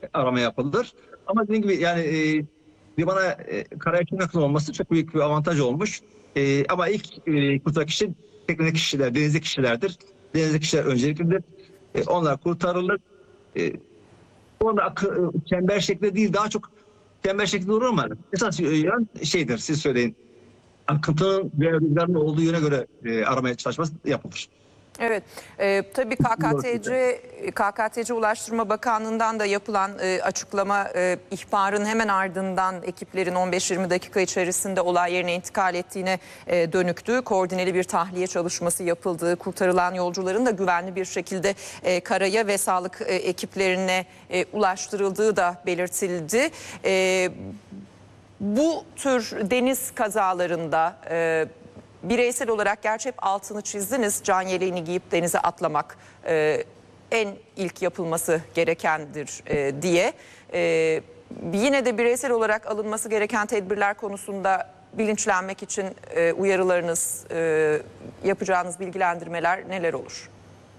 arama yapılır. Ama dediğim gibi yani e, limana e, karaya çok yakın olması çok büyük bir avantaj olmuş. E, ama ilk e, kurtarılan kişi teknedeki kişiler, denizdeki kişilerdir. Denizdeki kişiler önceliklidir. E, onlar kurtarılır. E, orada akı, çember şeklinde değil, daha çok çember şeklinde olur ama esas yön şeydir, siz söyleyin. Akıntının ve rüzgarın olduğu yöne göre e, aramaya çalışması yapılır.
Evet, e, tabii K K T C, K K T C Ulaştırma Bakanlığı'ndan da yapılan e, açıklama e, ihbarın hemen ardından ekiplerin on beş yirmi dakika içerisinde olay yerine intikal ettiğine e, dönüktü. Koordineli bir tahliye çalışması yapıldığı, kurtarılan yolcuların da güvenli bir şekilde e, karaya ve sağlık e, ekiplerine e, ulaştırıldığı da belirtildi. E, bu tür deniz kazalarında e, bireysel olarak gerçi hep altını çizdiniz. Can yeleğini giyip denize atlamak e, en ilk yapılması gerekendir e, diye. E, yine de bireysel olarak alınması gereken tedbirler konusunda bilinçlenmek için e, uyarılarınız, e, yapacağınız bilgilendirmeler neler olur?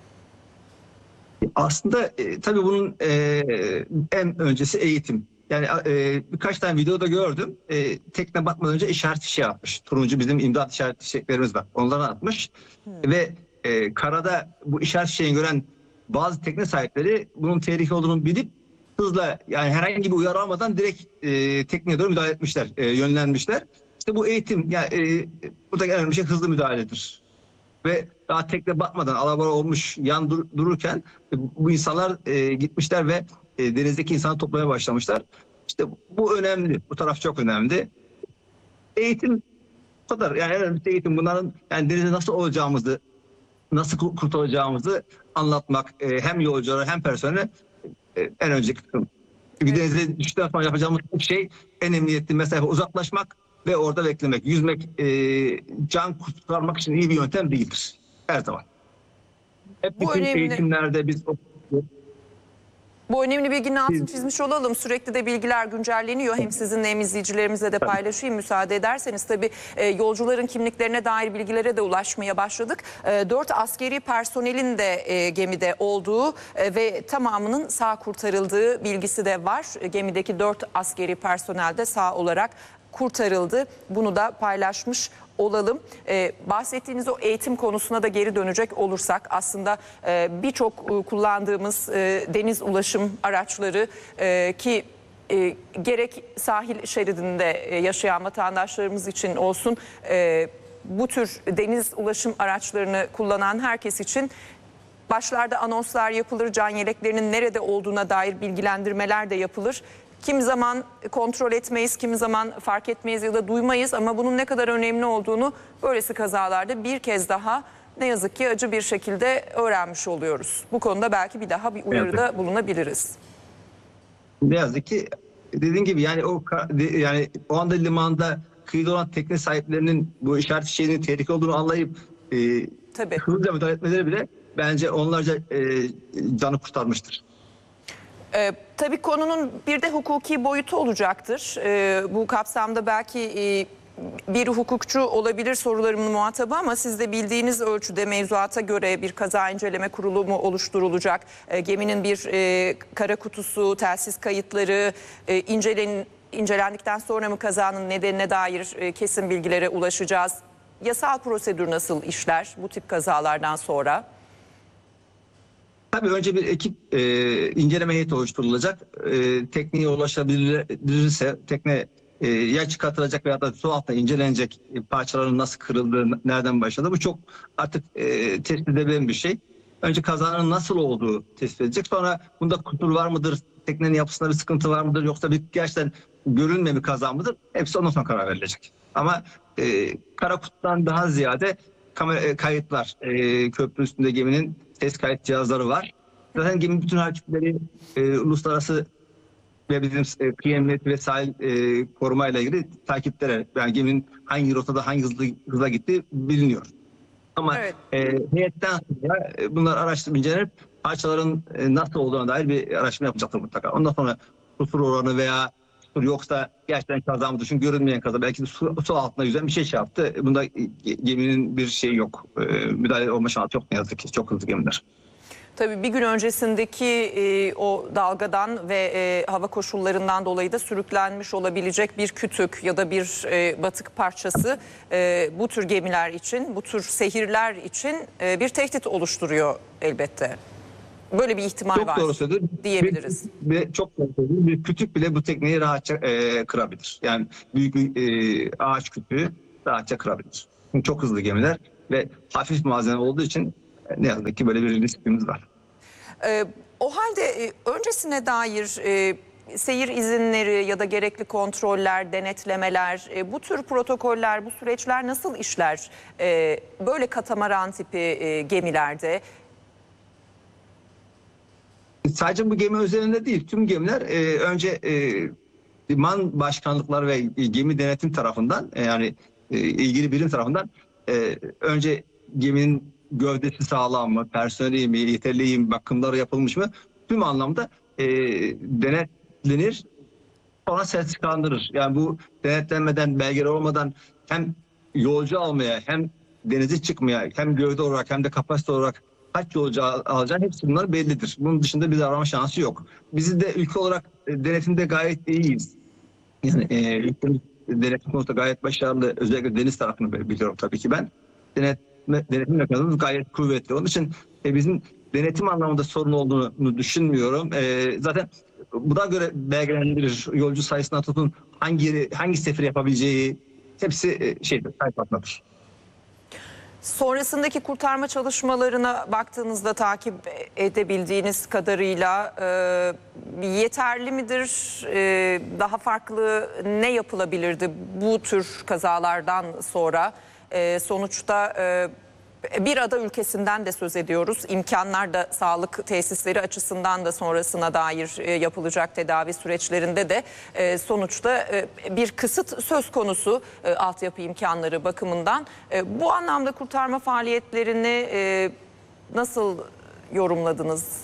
Aslında e, tabii bunun e, en öncesi eğitim. Yani e, birkaç tane videoda gördüm. E, tekne batmadan önce işaret fişeği atmış. Turuncu bizim imdat işaret fişeklerimiz var. Onları atmış. Hmm. Ve e, karada bu işaret fişeğini gören bazı tekne sahipleri bunun tehlikeli olduğunu bilip hızla, yani herhangi bir uyarı almadan direkt e, tekneye doğru müdahale etmişler, e, yönlenmişler. İşte bu eğitim, yani e, buradaki en önemli şey hızlı müdahaledir. Ve daha tekne batmadan alabora olmuş yan dur, dururken e, bu insanlar e, gitmişler ve e, denizdeki insanı toplamaya başlamışlar. İşte bu önemli. Bu taraf çok önemli. Eğitim bu kadar. Yani en önemli eğitim. Bunların yani denizde nasıl olacağımızı, nasıl kurtulacağımızı anlatmak e, hem yolculara hem personele e, en önceki kısım. Çünkü evet. Denize düştükten sonra yapacağımız tek şey en emniyetli mesafe uzaklaşmak ve orada beklemek. Yüzmek e, can kurtarmak için iyi bir yöntem değildir. Her zaman. Hep
bu
bütün
önemli.
Eğitimlerde biz
Bu önemli bilginin altını çizmiş olalım. Sürekli de bilgiler güncelleniyor. Hem sizinle hem izleyicilerimizle de paylaşayım müsaade ederseniz. Tabii e, yolcuların kimliklerine dair bilgilere de ulaşmaya başladık. E, dört askeri personelin de e, gemide olduğu e, ve tamamının sağ kurtarıldığı bilgisi de var. E, gemideki dört askeri personel de sağ olarak kurtarıldı. Bunu da paylaşmış olalım. Ee, bahsettiğiniz o eğitim konusuna da geri dönecek olursak aslında e, birçok e, kullandığımız e, deniz ulaşım araçları e, ki e, gerek sahil şeridinde e, yaşayan vatandaşlarımız için olsun e, bu tür deniz ulaşım araçlarını kullanan herkes için başlarda anonslar yapılır, can yeleklerinin nerede olduğuna dair bilgilendirmeler de yapılır. Kimi zaman kontrol etmeyiz, kimi zaman fark etmeyiz ya da duymayız ama bunun ne kadar önemli olduğunu böylesi kazalarda bir kez daha ne yazık ki acı bir şekilde öğrenmiş oluyoruz. Bu konuda belki bir daha bir uyarıda bulunabiliriz.
Ne yazık ki dediğim gibi yani o yani o anda limanda kıyıda olan tekne sahiplerinin bu işaret fişeğinin tehlikeli olduğunu anlayıp e,
Tabii.
hızlıca müdahale etmeleri bile bence onlarca e, canı kurtarmıştır.
Ee, tabii konunun bir de hukuki boyutu olacaktır. Ee, bu kapsamda belki e, bir hukukçu olabilir sorularımın muhatabı ama siz de bildiğiniz ölçüde mevzuata göre bir kaza inceleme kurulu mu oluşturulacak? Ee, geminin bir e, kara kutusu, telsiz kayıtları e, incelen, incelendikten sonra mı kazanın nedenine dair e, kesin bilgilere ulaşacağız? Yasal prosedür nasıl işler bu tip kazalardan sonra?
Tabii önce bir ekip e, inceleme heyeti oluşturulacak. E, tekneye ulaşabilirse tekne e, ya çıkartılacak veya da su altında incelenecek, e, parçaların nasıl kırıldığı, nereden başladı. Bu çok artık e, tespit edilebilen bir şey. Önce kazanın nasıl olduğu tespit edilecek. Sonra bunda kusur var mıdır? Teknenin yapısında bir sıkıntı var mıdır? Yoksa bir gerçekten görünmeyen bir kaza mıdır? Hepsi ondan sonra karar verilecek. Ama e, kara kutudan daha ziyade kamera e, kayıtlar, e, köprü üstünde geminin ses kayıt cihazları var. Zaten geminin bütün hareketleri e, uluslararası ve bizim e, kıyı emniyeti ve sahil e, korumayla ilgili takiplere, yani geminin hangi rotada hangi hızlı, hızla gittiği biliniyor. Ama evet. e, heyetten sonra e, bunlar araştırıp incelenip parçaların e, nasıl olduğuna dair bir araştırma yapacaktır mutlaka. Ondan sonra kusur oranı veya kusur yoksa gerçekten kaza mı düşün, görünmeyen kaza, belki de su, su altında yüzen bir şey çarptı. Bunda geminin bir şeyi yok. E, müdahale olma şansı yok ne yazık ki. Çok hızlı gemiler.
Tabii bir gün öncesindeki e, o dalgadan ve e, hava koşullarından dolayı da sürüklenmiş olabilecek bir kütük ya da bir e, batık parçası e, bu tür gemiler için, bu tür sehirler için e, bir tehdit oluşturuyor elbette. Böyle bir ihtimal
Çok
var
doğru söyledin.
diyebiliriz.
Bir, bir, çok doğru söyledin. Bir kütük bile bu tekneyi rahatça e, kırabilir. Yani büyük bir e, ağaç kütüğü rahatça kırabilir. Çünkü çok hızlı gemiler ve hafif malzeme olduğu için e, ne yazık ki böyle bir riskimiz var.
Ee, o halde e, öncesine dair e, seyir izinleri ya da gerekli kontroller, denetlemeler, e, bu tür protokoller, bu süreçler nasıl işler? E, böyle katamaran tipi e, gemilerde.
Sadece bu gemi özelinde değil, tüm gemiler e, önce e, liman başkanlıkları ve gemi denetim tarafından e, yani e, ilgili birim tarafından e, önce geminin gövdesi sağlam mı, personeli mi, yeterli mi, bakımları yapılmış mı tüm anlamda e, denetlenir, sonra sertifikalandırır. Yani bu denetlenmeden, belgeler olmadan hem yolcu almaya hem denize çıkmaya hem gövde olarak hem de kapasite olarak kaç yolcu alacağını hepsi bunlar bellidir. Bunun dışında bir davranma şansı yok. Biz de ülke olarak e, denetimde gayet iyiyiz. Yani e, ülkemiz denetim konusunda gayet başarılı. Özellikle deniz tarafını biliyorum tabii ki ben. Denetme, denetim mekanizmamız gayet kuvvetli. Onun için e, bizim denetim anlamında sorun olduğunu düşünmüyorum. E, zaten buna göre belgelendirir. Yolcu sayısına tutun hangi yeri, hangi seferi yapabileceği hepsi e, şeydir, kayıtlatmadır.
Sonrasındaki kurtarma çalışmalarına baktığınızda takip edebildiğiniz kadarıyla e, yeterli midir? E, daha farklı ne yapılabilirdi bu tür kazalardan sonra? E, sonuçta e, bir ada ülkesinden de söz ediyoruz. İmkanlar da sağlık tesisleri açısından da sonrasına dair e, yapılacak tedavi süreçlerinde de e, sonuçta e, bir kısıt söz konusu e, altyapı imkanları bakımından. E, bu anlamda kurtarma faaliyetlerini e, nasıl yorumladınız?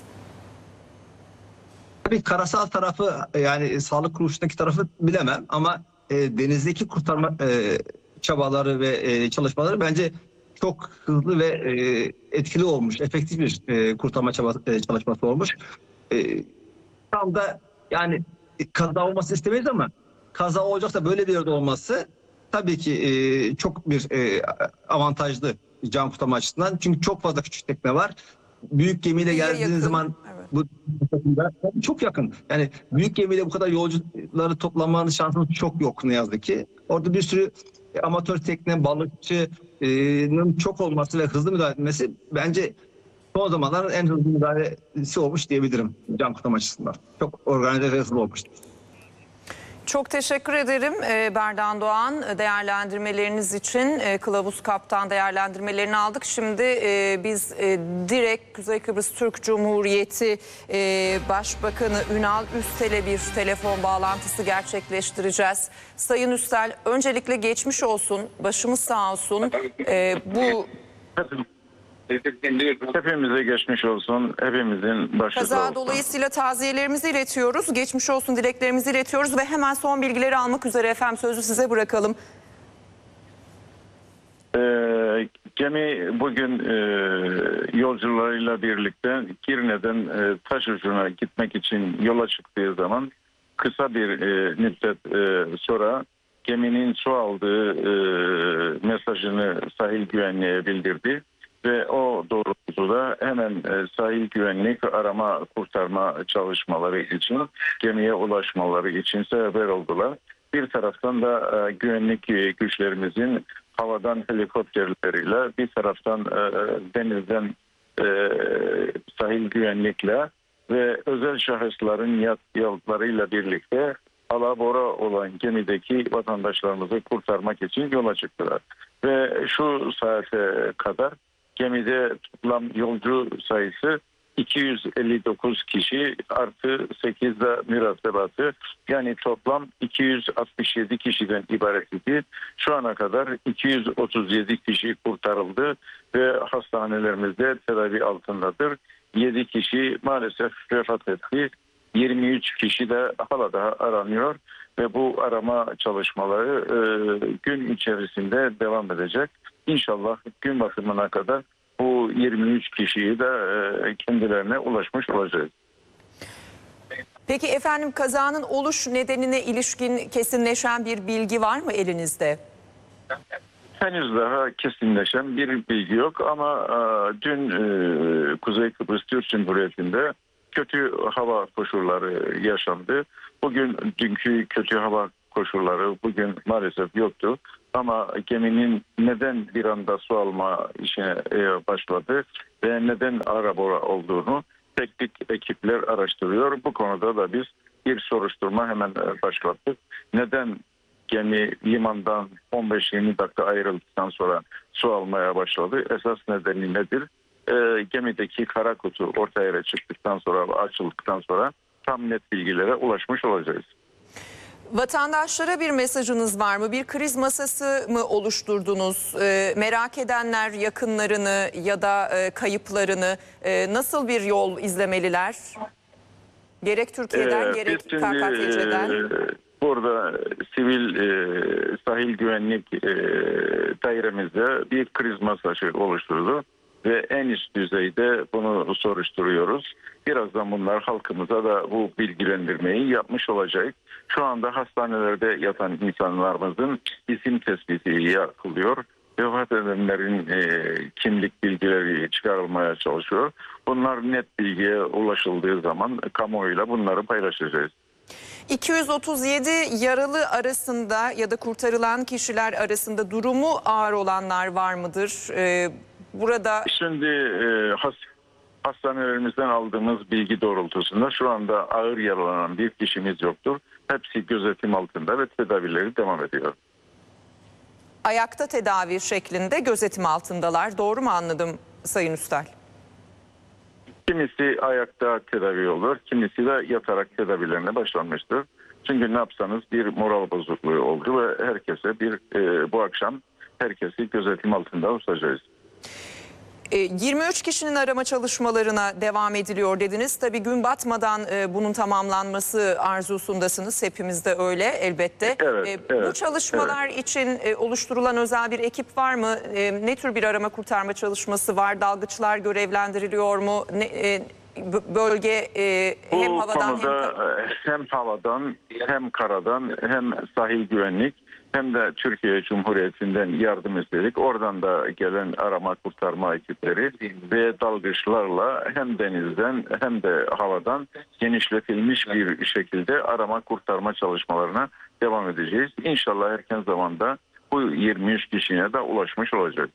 Tabii karasal tarafı yani sağlık kuruluşundaki tarafı bilemem ama e, denizdeki kurtarma e, çabaları ve e, çalışmaları bence çok hızlı ve e, etkili olmuş, efektif bir e, kurtarma çabası, e, çalışması olmuş. E, tam da yani e, kaza olması istemeyiz ama kaza olacaksa böyle bir yerde olması tabii ki e, çok bir e, avantajlı can kurtarma açısından. Çünkü çok fazla küçük tekne var. Büyük gemiyle geldiğiniz zaman
evet.
bu çok yakın. Yani büyük gemiyle bu kadar yolcuları toplamanın şansınız çok yok ne yazık ki. Orada bir sürü amatör tekne, balıkçının çok olması ve hızlı müdahale etmesi bence son zamanların en hızlı müdahalesi olmuş diyebilirim can kurtarma açısından. Çok organize ve hızlı olmuştur.
Çok teşekkür ederim Berdan Doğan, değerlendirmeleriniz için. Kılavuz Kaptan değerlendirmelerini aldık. Şimdi biz direkt Kuzey Kıbrıs Türk Cumhuriyeti Başbakanı Ünal Üstel'e bir telefon bağlantısı gerçekleştireceğiz. Sayın Üstel, öncelikle geçmiş olsun, başımız sağ olsun. Bu
Hepimize geçmiş olsun. Hepimizin başı
kaza
sağ olsun.
dolayısıyla taziyelerimizi iletiyoruz. Geçmiş olsun dileklerimizi iletiyoruz ve hemen son bilgileri almak üzere efendim sözü size bırakalım.
Ee, gemi bugün e, yolcularıyla birlikte Girne'den e, Taşucu'na gitmek için yola çıktığı zaman kısa bir e, müddet e, sonra geminin su aldığı e, mesajını sahil güvenliğe bildirdi. Ve o doğrultuda hemen e, sahil güvenlik arama kurtarma çalışmaları için gemiye ulaşmaları için seferber oldular. Bir taraftan da e, güvenlik güçlerimizin havadan helikopterleriyle bir taraftan e, denizden e, sahil güvenlikle ve özel şahısların yat, yatlarıyla birlikte alabora olan gemideki vatandaşlarımızı kurtarmak için yola çıktılar. Ve şu saate kadar gemide toplam yolcu sayısı iki yüz elli dokuz kişi artı sekiz de mürettebatı, yani toplam iki yüz altmış yedi kişiden ibaret idi. Şu ana kadar iki yüz otuz yedi kişi kurtarıldı ve hastanelerimizde tedavi altındadır. yedi kişi maalesef vefat etti. yirmi üç kişi de hala daha aranıyor ve bu arama çalışmaları e, gün içerisinde devam edecek. İnşallah gün batımına kadar bu bu yirmi üç kişiyi de e, kendilerine ulaşmış olacağız.
Peki efendim, kazanın oluş nedenine ilişkin kesinleşen bir bilgi var mı elinizde?
Henüz daha kesinleşen bir bilgi yok ama e, dün e, Kuzey Kıbrıs Türk Cumhuriyeti'nde kötü hava koşulları yaşandı. Bugün dünkü kötü hava koşulları bugün maalesef yoktu. Ama geminin neden bir anda su alma işine e, başladı ve neden arabora olduğunu teknik ekipler araştırıyor. Bu konuda da biz bir soruşturma hemen e, başlattık. Neden gemi limandan on beş yirmi dakika ayrıldıktan sonra su almaya başladı? Esas nedeni nedir? E, gemideki kara kutu ortaya çıktıktan sonra, açıldıktan sonra tam net bilgilere ulaşmış olacağız.
Vatandaşlara bir mesajınız var mı? Bir kriz masası mı oluşturdunuz? E, merak edenler yakınlarını ya da e, kayıplarını e, nasıl bir yol izlemeliler? Gerek Türkiye'den
Ee,
gerek
biz
K K T C'den.
e, burada sivil e, sahil güvenlik e, dairemizde bir kriz masası oluşturdu ve en üst düzeyde bunu soruşturuyoruz. Birazdan bunlar halkımıza da bu bilgilendirmeyi yapmış olacak. Şu anda hastanelerde yatan insanlarımızın isim tespiti yapılıyor. Vefat edenlerin e, kimlik bilgileri çıkarılmaya çalışıyor. Bunlar net bilgiye ulaşıldığı zaman kamuoyuyla bunları paylaşacağız.
iki yüz otuz yedi yaralı arasında ya da kurtarılan kişiler arasında durumu ağır olanlar var mıdır? Ee, burada
Şimdi e, has, hastanelerimizden aldığımız bilgi doğrultusunda şu anda ağır yaralanan bir kişimiz yoktur. Hepsi gözetim altında ve tedavileri devam ediyor.
ayakta tedavi şeklinde gözetim altındalar. Doğru mu anladım Sayın Üstel?
Kimisi ayakta tedavi olur, kimisi de yatarak tedavilerine başlanmıştır. Çünkü ne yapsanız bir moral bozukluğu oldu ve herkese bir e, bu akşam herkesi gözetim altında tutacağız.
E, yirmi üç kişinin arama çalışmalarına devam ediliyor dediniz. Tabii gün batmadan e, bunun tamamlanması arzusundasınız. Hepimiz de öyle elbette.
Evet,
E,
evet,
bu çalışmalar için e, oluşturulan özel bir ekip var mı? E, ne tür bir arama kurtarma çalışması var? Dalgıçlar görevlendiriliyor mu? Ne, e, bölge e,
Bu
hem havadan
konuda
hem...
e, hem havadan hem karadan hem sahil güvenlik hem de Türkiye Cumhuriyeti'nden yardım istedik. Oradan da gelen arama kurtarma ekipleri ve dalgıçlarla hem denizden hem de havadan genişletilmiş bir şekilde arama kurtarma çalışmalarına devam edeceğiz. İnşallah erken zamanda bu yirmi üç kişiye de ulaşmış olacak.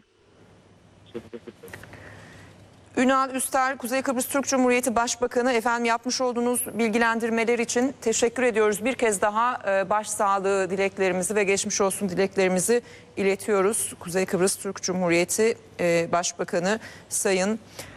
Ünal Üstel, Kuzey Kıbrıs Türk Cumhuriyeti Başbakanı, efendim yapmış olduğunuz bilgilendirmeler için teşekkür ediyoruz. Bir kez daha başsağlığı dileklerimizi ve geçmiş olsun dileklerimizi iletiyoruz. Kuzey Kıbrıs Türk Cumhuriyeti Başbakanı Sayın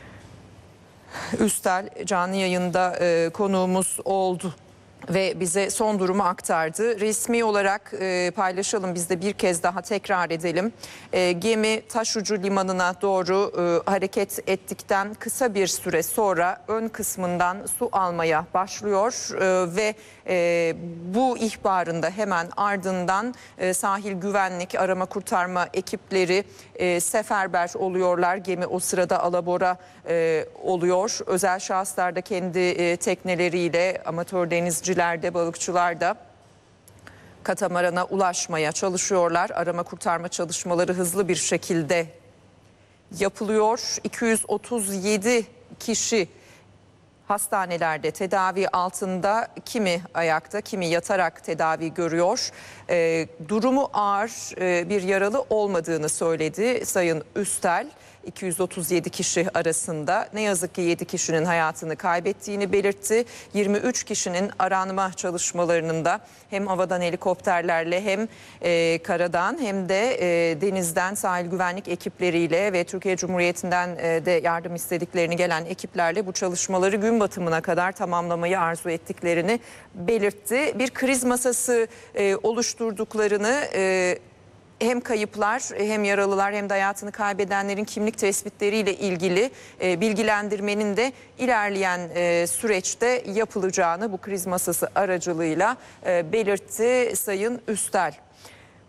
Üstel canlı yayında konuğumuz oldu ve bize son durumu aktardı. Resmi olarak e, paylaşalım, biz de bir kez daha tekrar edelim. E, gemi Taşucu Limanı'na doğru e, hareket ettikten kısa bir süre sonra ön kısmından su almaya başlıyor e, ve e, bu ihbarında hemen ardından e, sahil güvenlik arama kurtarma ekipleri e, seferber oluyorlar. Gemi o sırada alabora e, oluyor. Özel şahıslar da kendi e, tekneleriyle, amatör denizciler de, balıkçılar da katamarana ulaşmaya çalışıyorlar. Arama kurtarma çalışmaları hızlı bir şekilde yapılıyor. iki yüz otuz yedi kişi hastanelerde tedavi altında, kimi ayakta kimi yatarak tedavi görüyor. E, durumu ağır e, bir yaralı olmadığını söyledi Sayın Üstel. iki yüz otuz yedi kişi arasında ne yazık ki yedi kişinin hayatını kaybettiğini belirtti. yirmi üç kişinin aranma çalışmalarının da hem havadan helikopterlerle hem e, karadan hem de e, denizden sahil güvenlik ekipleriyle ve Türkiye Cumhuriyeti'nden e, de yardım istediklerini gelen ekiplerle bu çalışmaları gün batımına kadar tamamlamayı arzu ettiklerini belirtti. Bir kriz masası e, oluşturduklarını e, hem kayıplar hem yaralılar hem de hayatını kaybedenlerin kimlik tespitleriyle ilgili e, bilgilendirmenin de ilerleyen e, süreçte yapılacağını bu kriz masası aracılığıyla e, belirtti Sayın Üstel.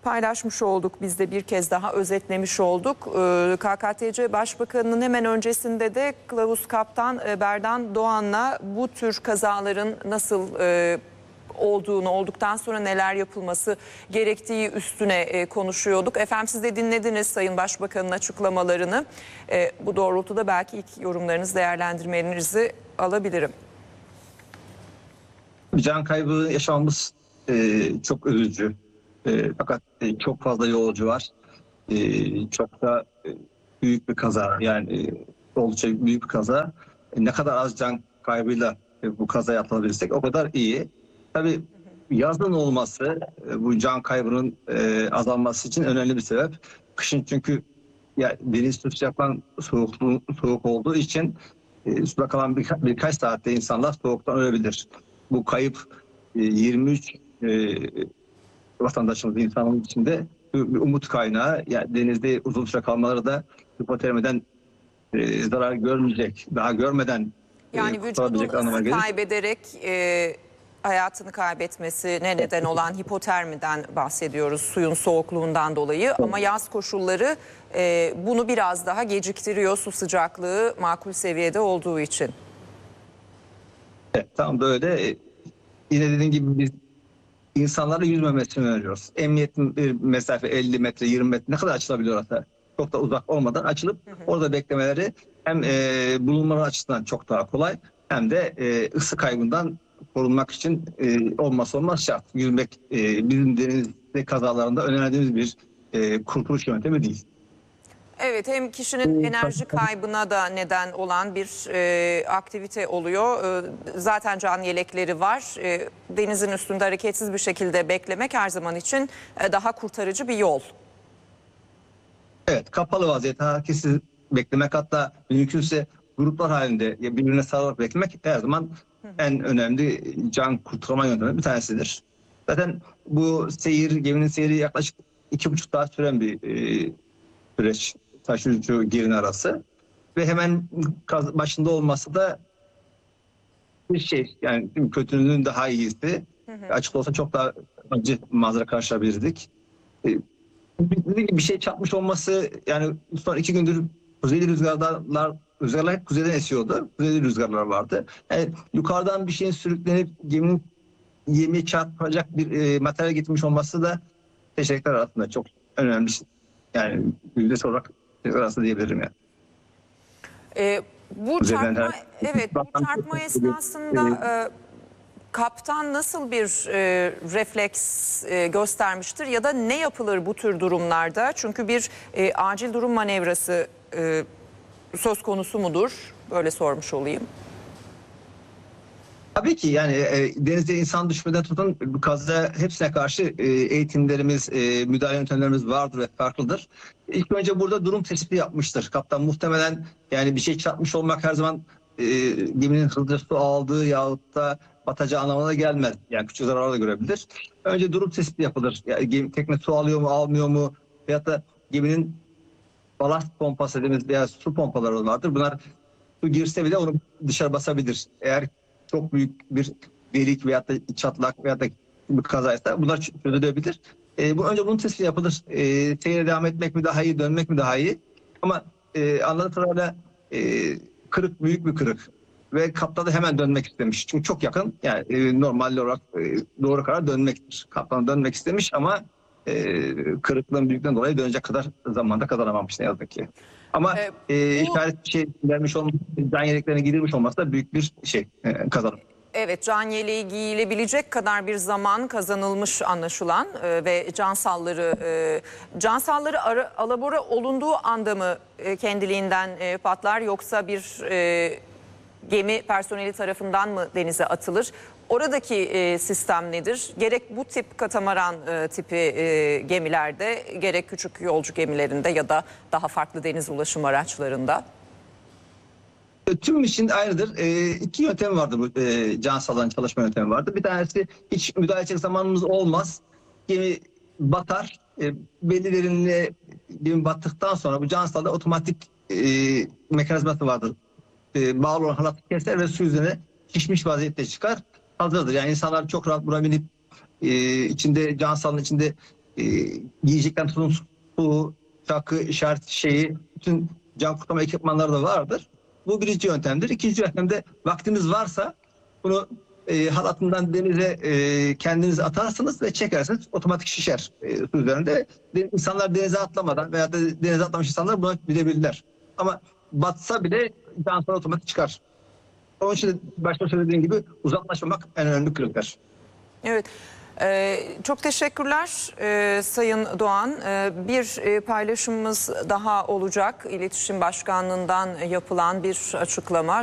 paylaşmış olduk. Biz de bir kez daha özetlemiş olduk. Ee, K K T C Başbakanı'nın hemen öncesinde de Kılavuz Kaptan e, Berdan Doğan'la bu tür kazaların nasıl e, olduğunu, olduktan sonra neler yapılması gerektiği üstüne e, konuşuyorduk. Efendim siz de dinlediniz Sayın Başbakan'ın açıklamalarını. E, bu doğrultuda belki ilk yorumlarınızı, değerlendirmelerinizi alabilirim.
Can kaybı yaşamamız e, çok üzücü. E, fakat e, çok fazla yolcu var. E, çok da e, büyük bir kaza. Yani e, oldukça büyük bir kaza. E, ne kadar az can kaybıyla e, bu kazayı atlatabilirsek o kadar iyi. Tabii yazın olması e, bu can kaybının e, azalması için önemli bir sebep. Kışın çünkü ya, deniz su sıcaktan soğuk, soğuk olduğu için e, suda kalan birka, birkaç saatte insanlar soğuktan ölebilir. Bu kayıp e, yirmi üç e, vatandaşımız, insanın içinde bir, bir umut kaynağı. Yani denizde uzun süre kalmaları da hipotermiden e, zarar görmeyecek, daha görmeden
Yani
e,
vücudun
kurtulabilecek anlamına
ısı
gelir.
kaybederek e, hayatını kaybetmesine neden olan hipotermiden bahsediyoruz, suyun soğukluğundan dolayı. Ama yaz koşulları e, bunu biraz daha geciktiriyor, su sıcaklığı makul seviyede olduğu için.
Evet, tam da öyle. E, Yine dediğim gibi biz insanlara yüzmemesini öneriyoruz. Emniyet mesafe elli metre, yirmi metre ne kadar açılabiliyor hatta. Çok da uzak olmadan açılıp hı hı. orada beklemeleri hem e, bulunmaları açısından çok daha kolay hem de e, ısı kaybından korunmak için e, olmazsa olmaz şart. Yüzmek e, bizim denizde kazalarında önerdiğimiz bir e, kurtuluş yöntemi değil.
Evet, hem kişinin enerji kaybına da neden olan bir e, aktivite oluyor. E, zaten can yelekleri var. E, denizin üstünde hareketsiz bir şekilde beklemek her zaman için e, daha kurtarıcı bir yol.
Evet, kapalı vaziyette hareketsiz beklemek, hatta mümkünse gruplar halinde birbirine sarılarak beklemek her zaman en önemli can kurtarma yöntemi bir tanesidir. Zaten bu seyir, geminin seyri yaklaşık iki buçuk saat süren bir e, süreç. Taşıyıcı girin arası ve hemen başında olması da bir şey, yani kötülüğün daha iyisi. Hı hı. Açık olsa çok daha acı manzara karşılayabilirdik. Ee, bir şey çarpmış olması, yani son iki gündür kuzeyli rüzgarlar rüzgarlar hep kuzeyden esiyordu. Kuzeyli rüzgarlar vardı. Yani yukarıdan bir şeyin sürüklenip geminin yemeğe çarpacak bir e, materyal getirmiş olması da seçenekler arasında çok önemli. Yani yüzdesi olarak arası diyebilirim yani.
Ee, bu çarpma, evet, bu çarpma esnasında e, kaptan nasıl bir e, refleks e, göstermiştir ya da ne yapılır bu tür durumlarda? Çünkü bir e, acil durum manevrası e, söz konusu mudur? Böyle sormuş olayım.
Tabii ki yani e, denizde insan düşmeden tutun kaza hepsine karşı e, eğitimlerimiz, e, müdahale yöntemlerimiz vardır ve farklıdır. İlk önce burada durum tespiti yapmıştır. Kaptan muhtemelen yani bir şey çarpmış olmak her zaman e, geminin hızlı su aldığı yahut da batacağı anlamına gelmez. Yani küçük zararlar da görebilir. Önce durum tespiti yapılır. Yani gemi, tekne su alıyor mu, almıyor mu? Veyahut da geminin balast pompası dediğimiz veya su pompaları vardır. Bunlar su girse bile onu dışarı basabilir. Eğer çok büyük bir delik veyahut da çatlak veyahut da bir kazaysa bunlar çözülebilir. E, bu önce bunun tespiti yapılır. E, seyre devam etmek mi daha iyi, dönmek mi daha iyi? Ama e, anladığım kadarıyla e, kırık büyük bir kırık ve kaptan da hemen dönmek istemiş. Çünkü çok yakın, yani e, normal olarak e, doğru karar dönmektir. Kaptan dönmek istemiş ama e, kırıklığın büyüklüğünden dolayı dönecek kadar zamanda kazanamamış ne yazık ki. Ama e, e, bu... işaret bir şey vermiş olması, can yeleklerine gidilmiş olması da büyük bir şey e, kazanım.
Evet, can yeleği giyilebilecek kadar bir zaman kazanılmış anlaşılan e, ve cansalları e, cansalları ara, alabora olunduğu anda mı e, kendiliğinden e, patlar yoksa bir e, gemi personeli tarafından mı denize atılır? Oradaki e, sistem nedir? Gerek bu tip katamaran e, tipi e, gemilerde, gerek küçük yolcu gemilerinde ya da daha farklı deniz ulaşım araçlarında?
Tüm için ayrıdır. E, iki yöntem vardır bu e, can sağlayan çalışma yöntemi vardır. Bir tanesi hiç müdahale edecek zamanımız olmaz. Gemi batar. E, belli derinliğe gemi battıktan sonra bu can sağlayan otomatik e, mekanizması vardır. E, bağlı olan halatı keser ve su üzerine şişmiş vaziyette çıkar. Hazırdır. Yani insanlar çok rahat buna binip e, içinde can sağlayan içinde e, giyecekten tutun su, çakı, işaret şeyi, bütün can kurtarma ekipmanları da vardır. Bu birinci yöntemdir. İkinci yöntemde vaktiniz varsa bunu e, halatından denize e, kendiniz atarsınız ve çekersiniz, otomatik şişer e, su üzerinde. De, insanlar denize atlamadan veya da denize atlamış insanlar buna bilebilirler. Ama batsa bile daha sonra otomatik çıkar. Onun için başta söylediğim gibi uzaklaşmamak en önemli kriter.
Evet. Ee, çok teşekkürler e, Sayın Doğan. Ee, bir e, paylaşımımız daha olacak. İletişim Başkanlığı'ndan yapılan bir açıklama.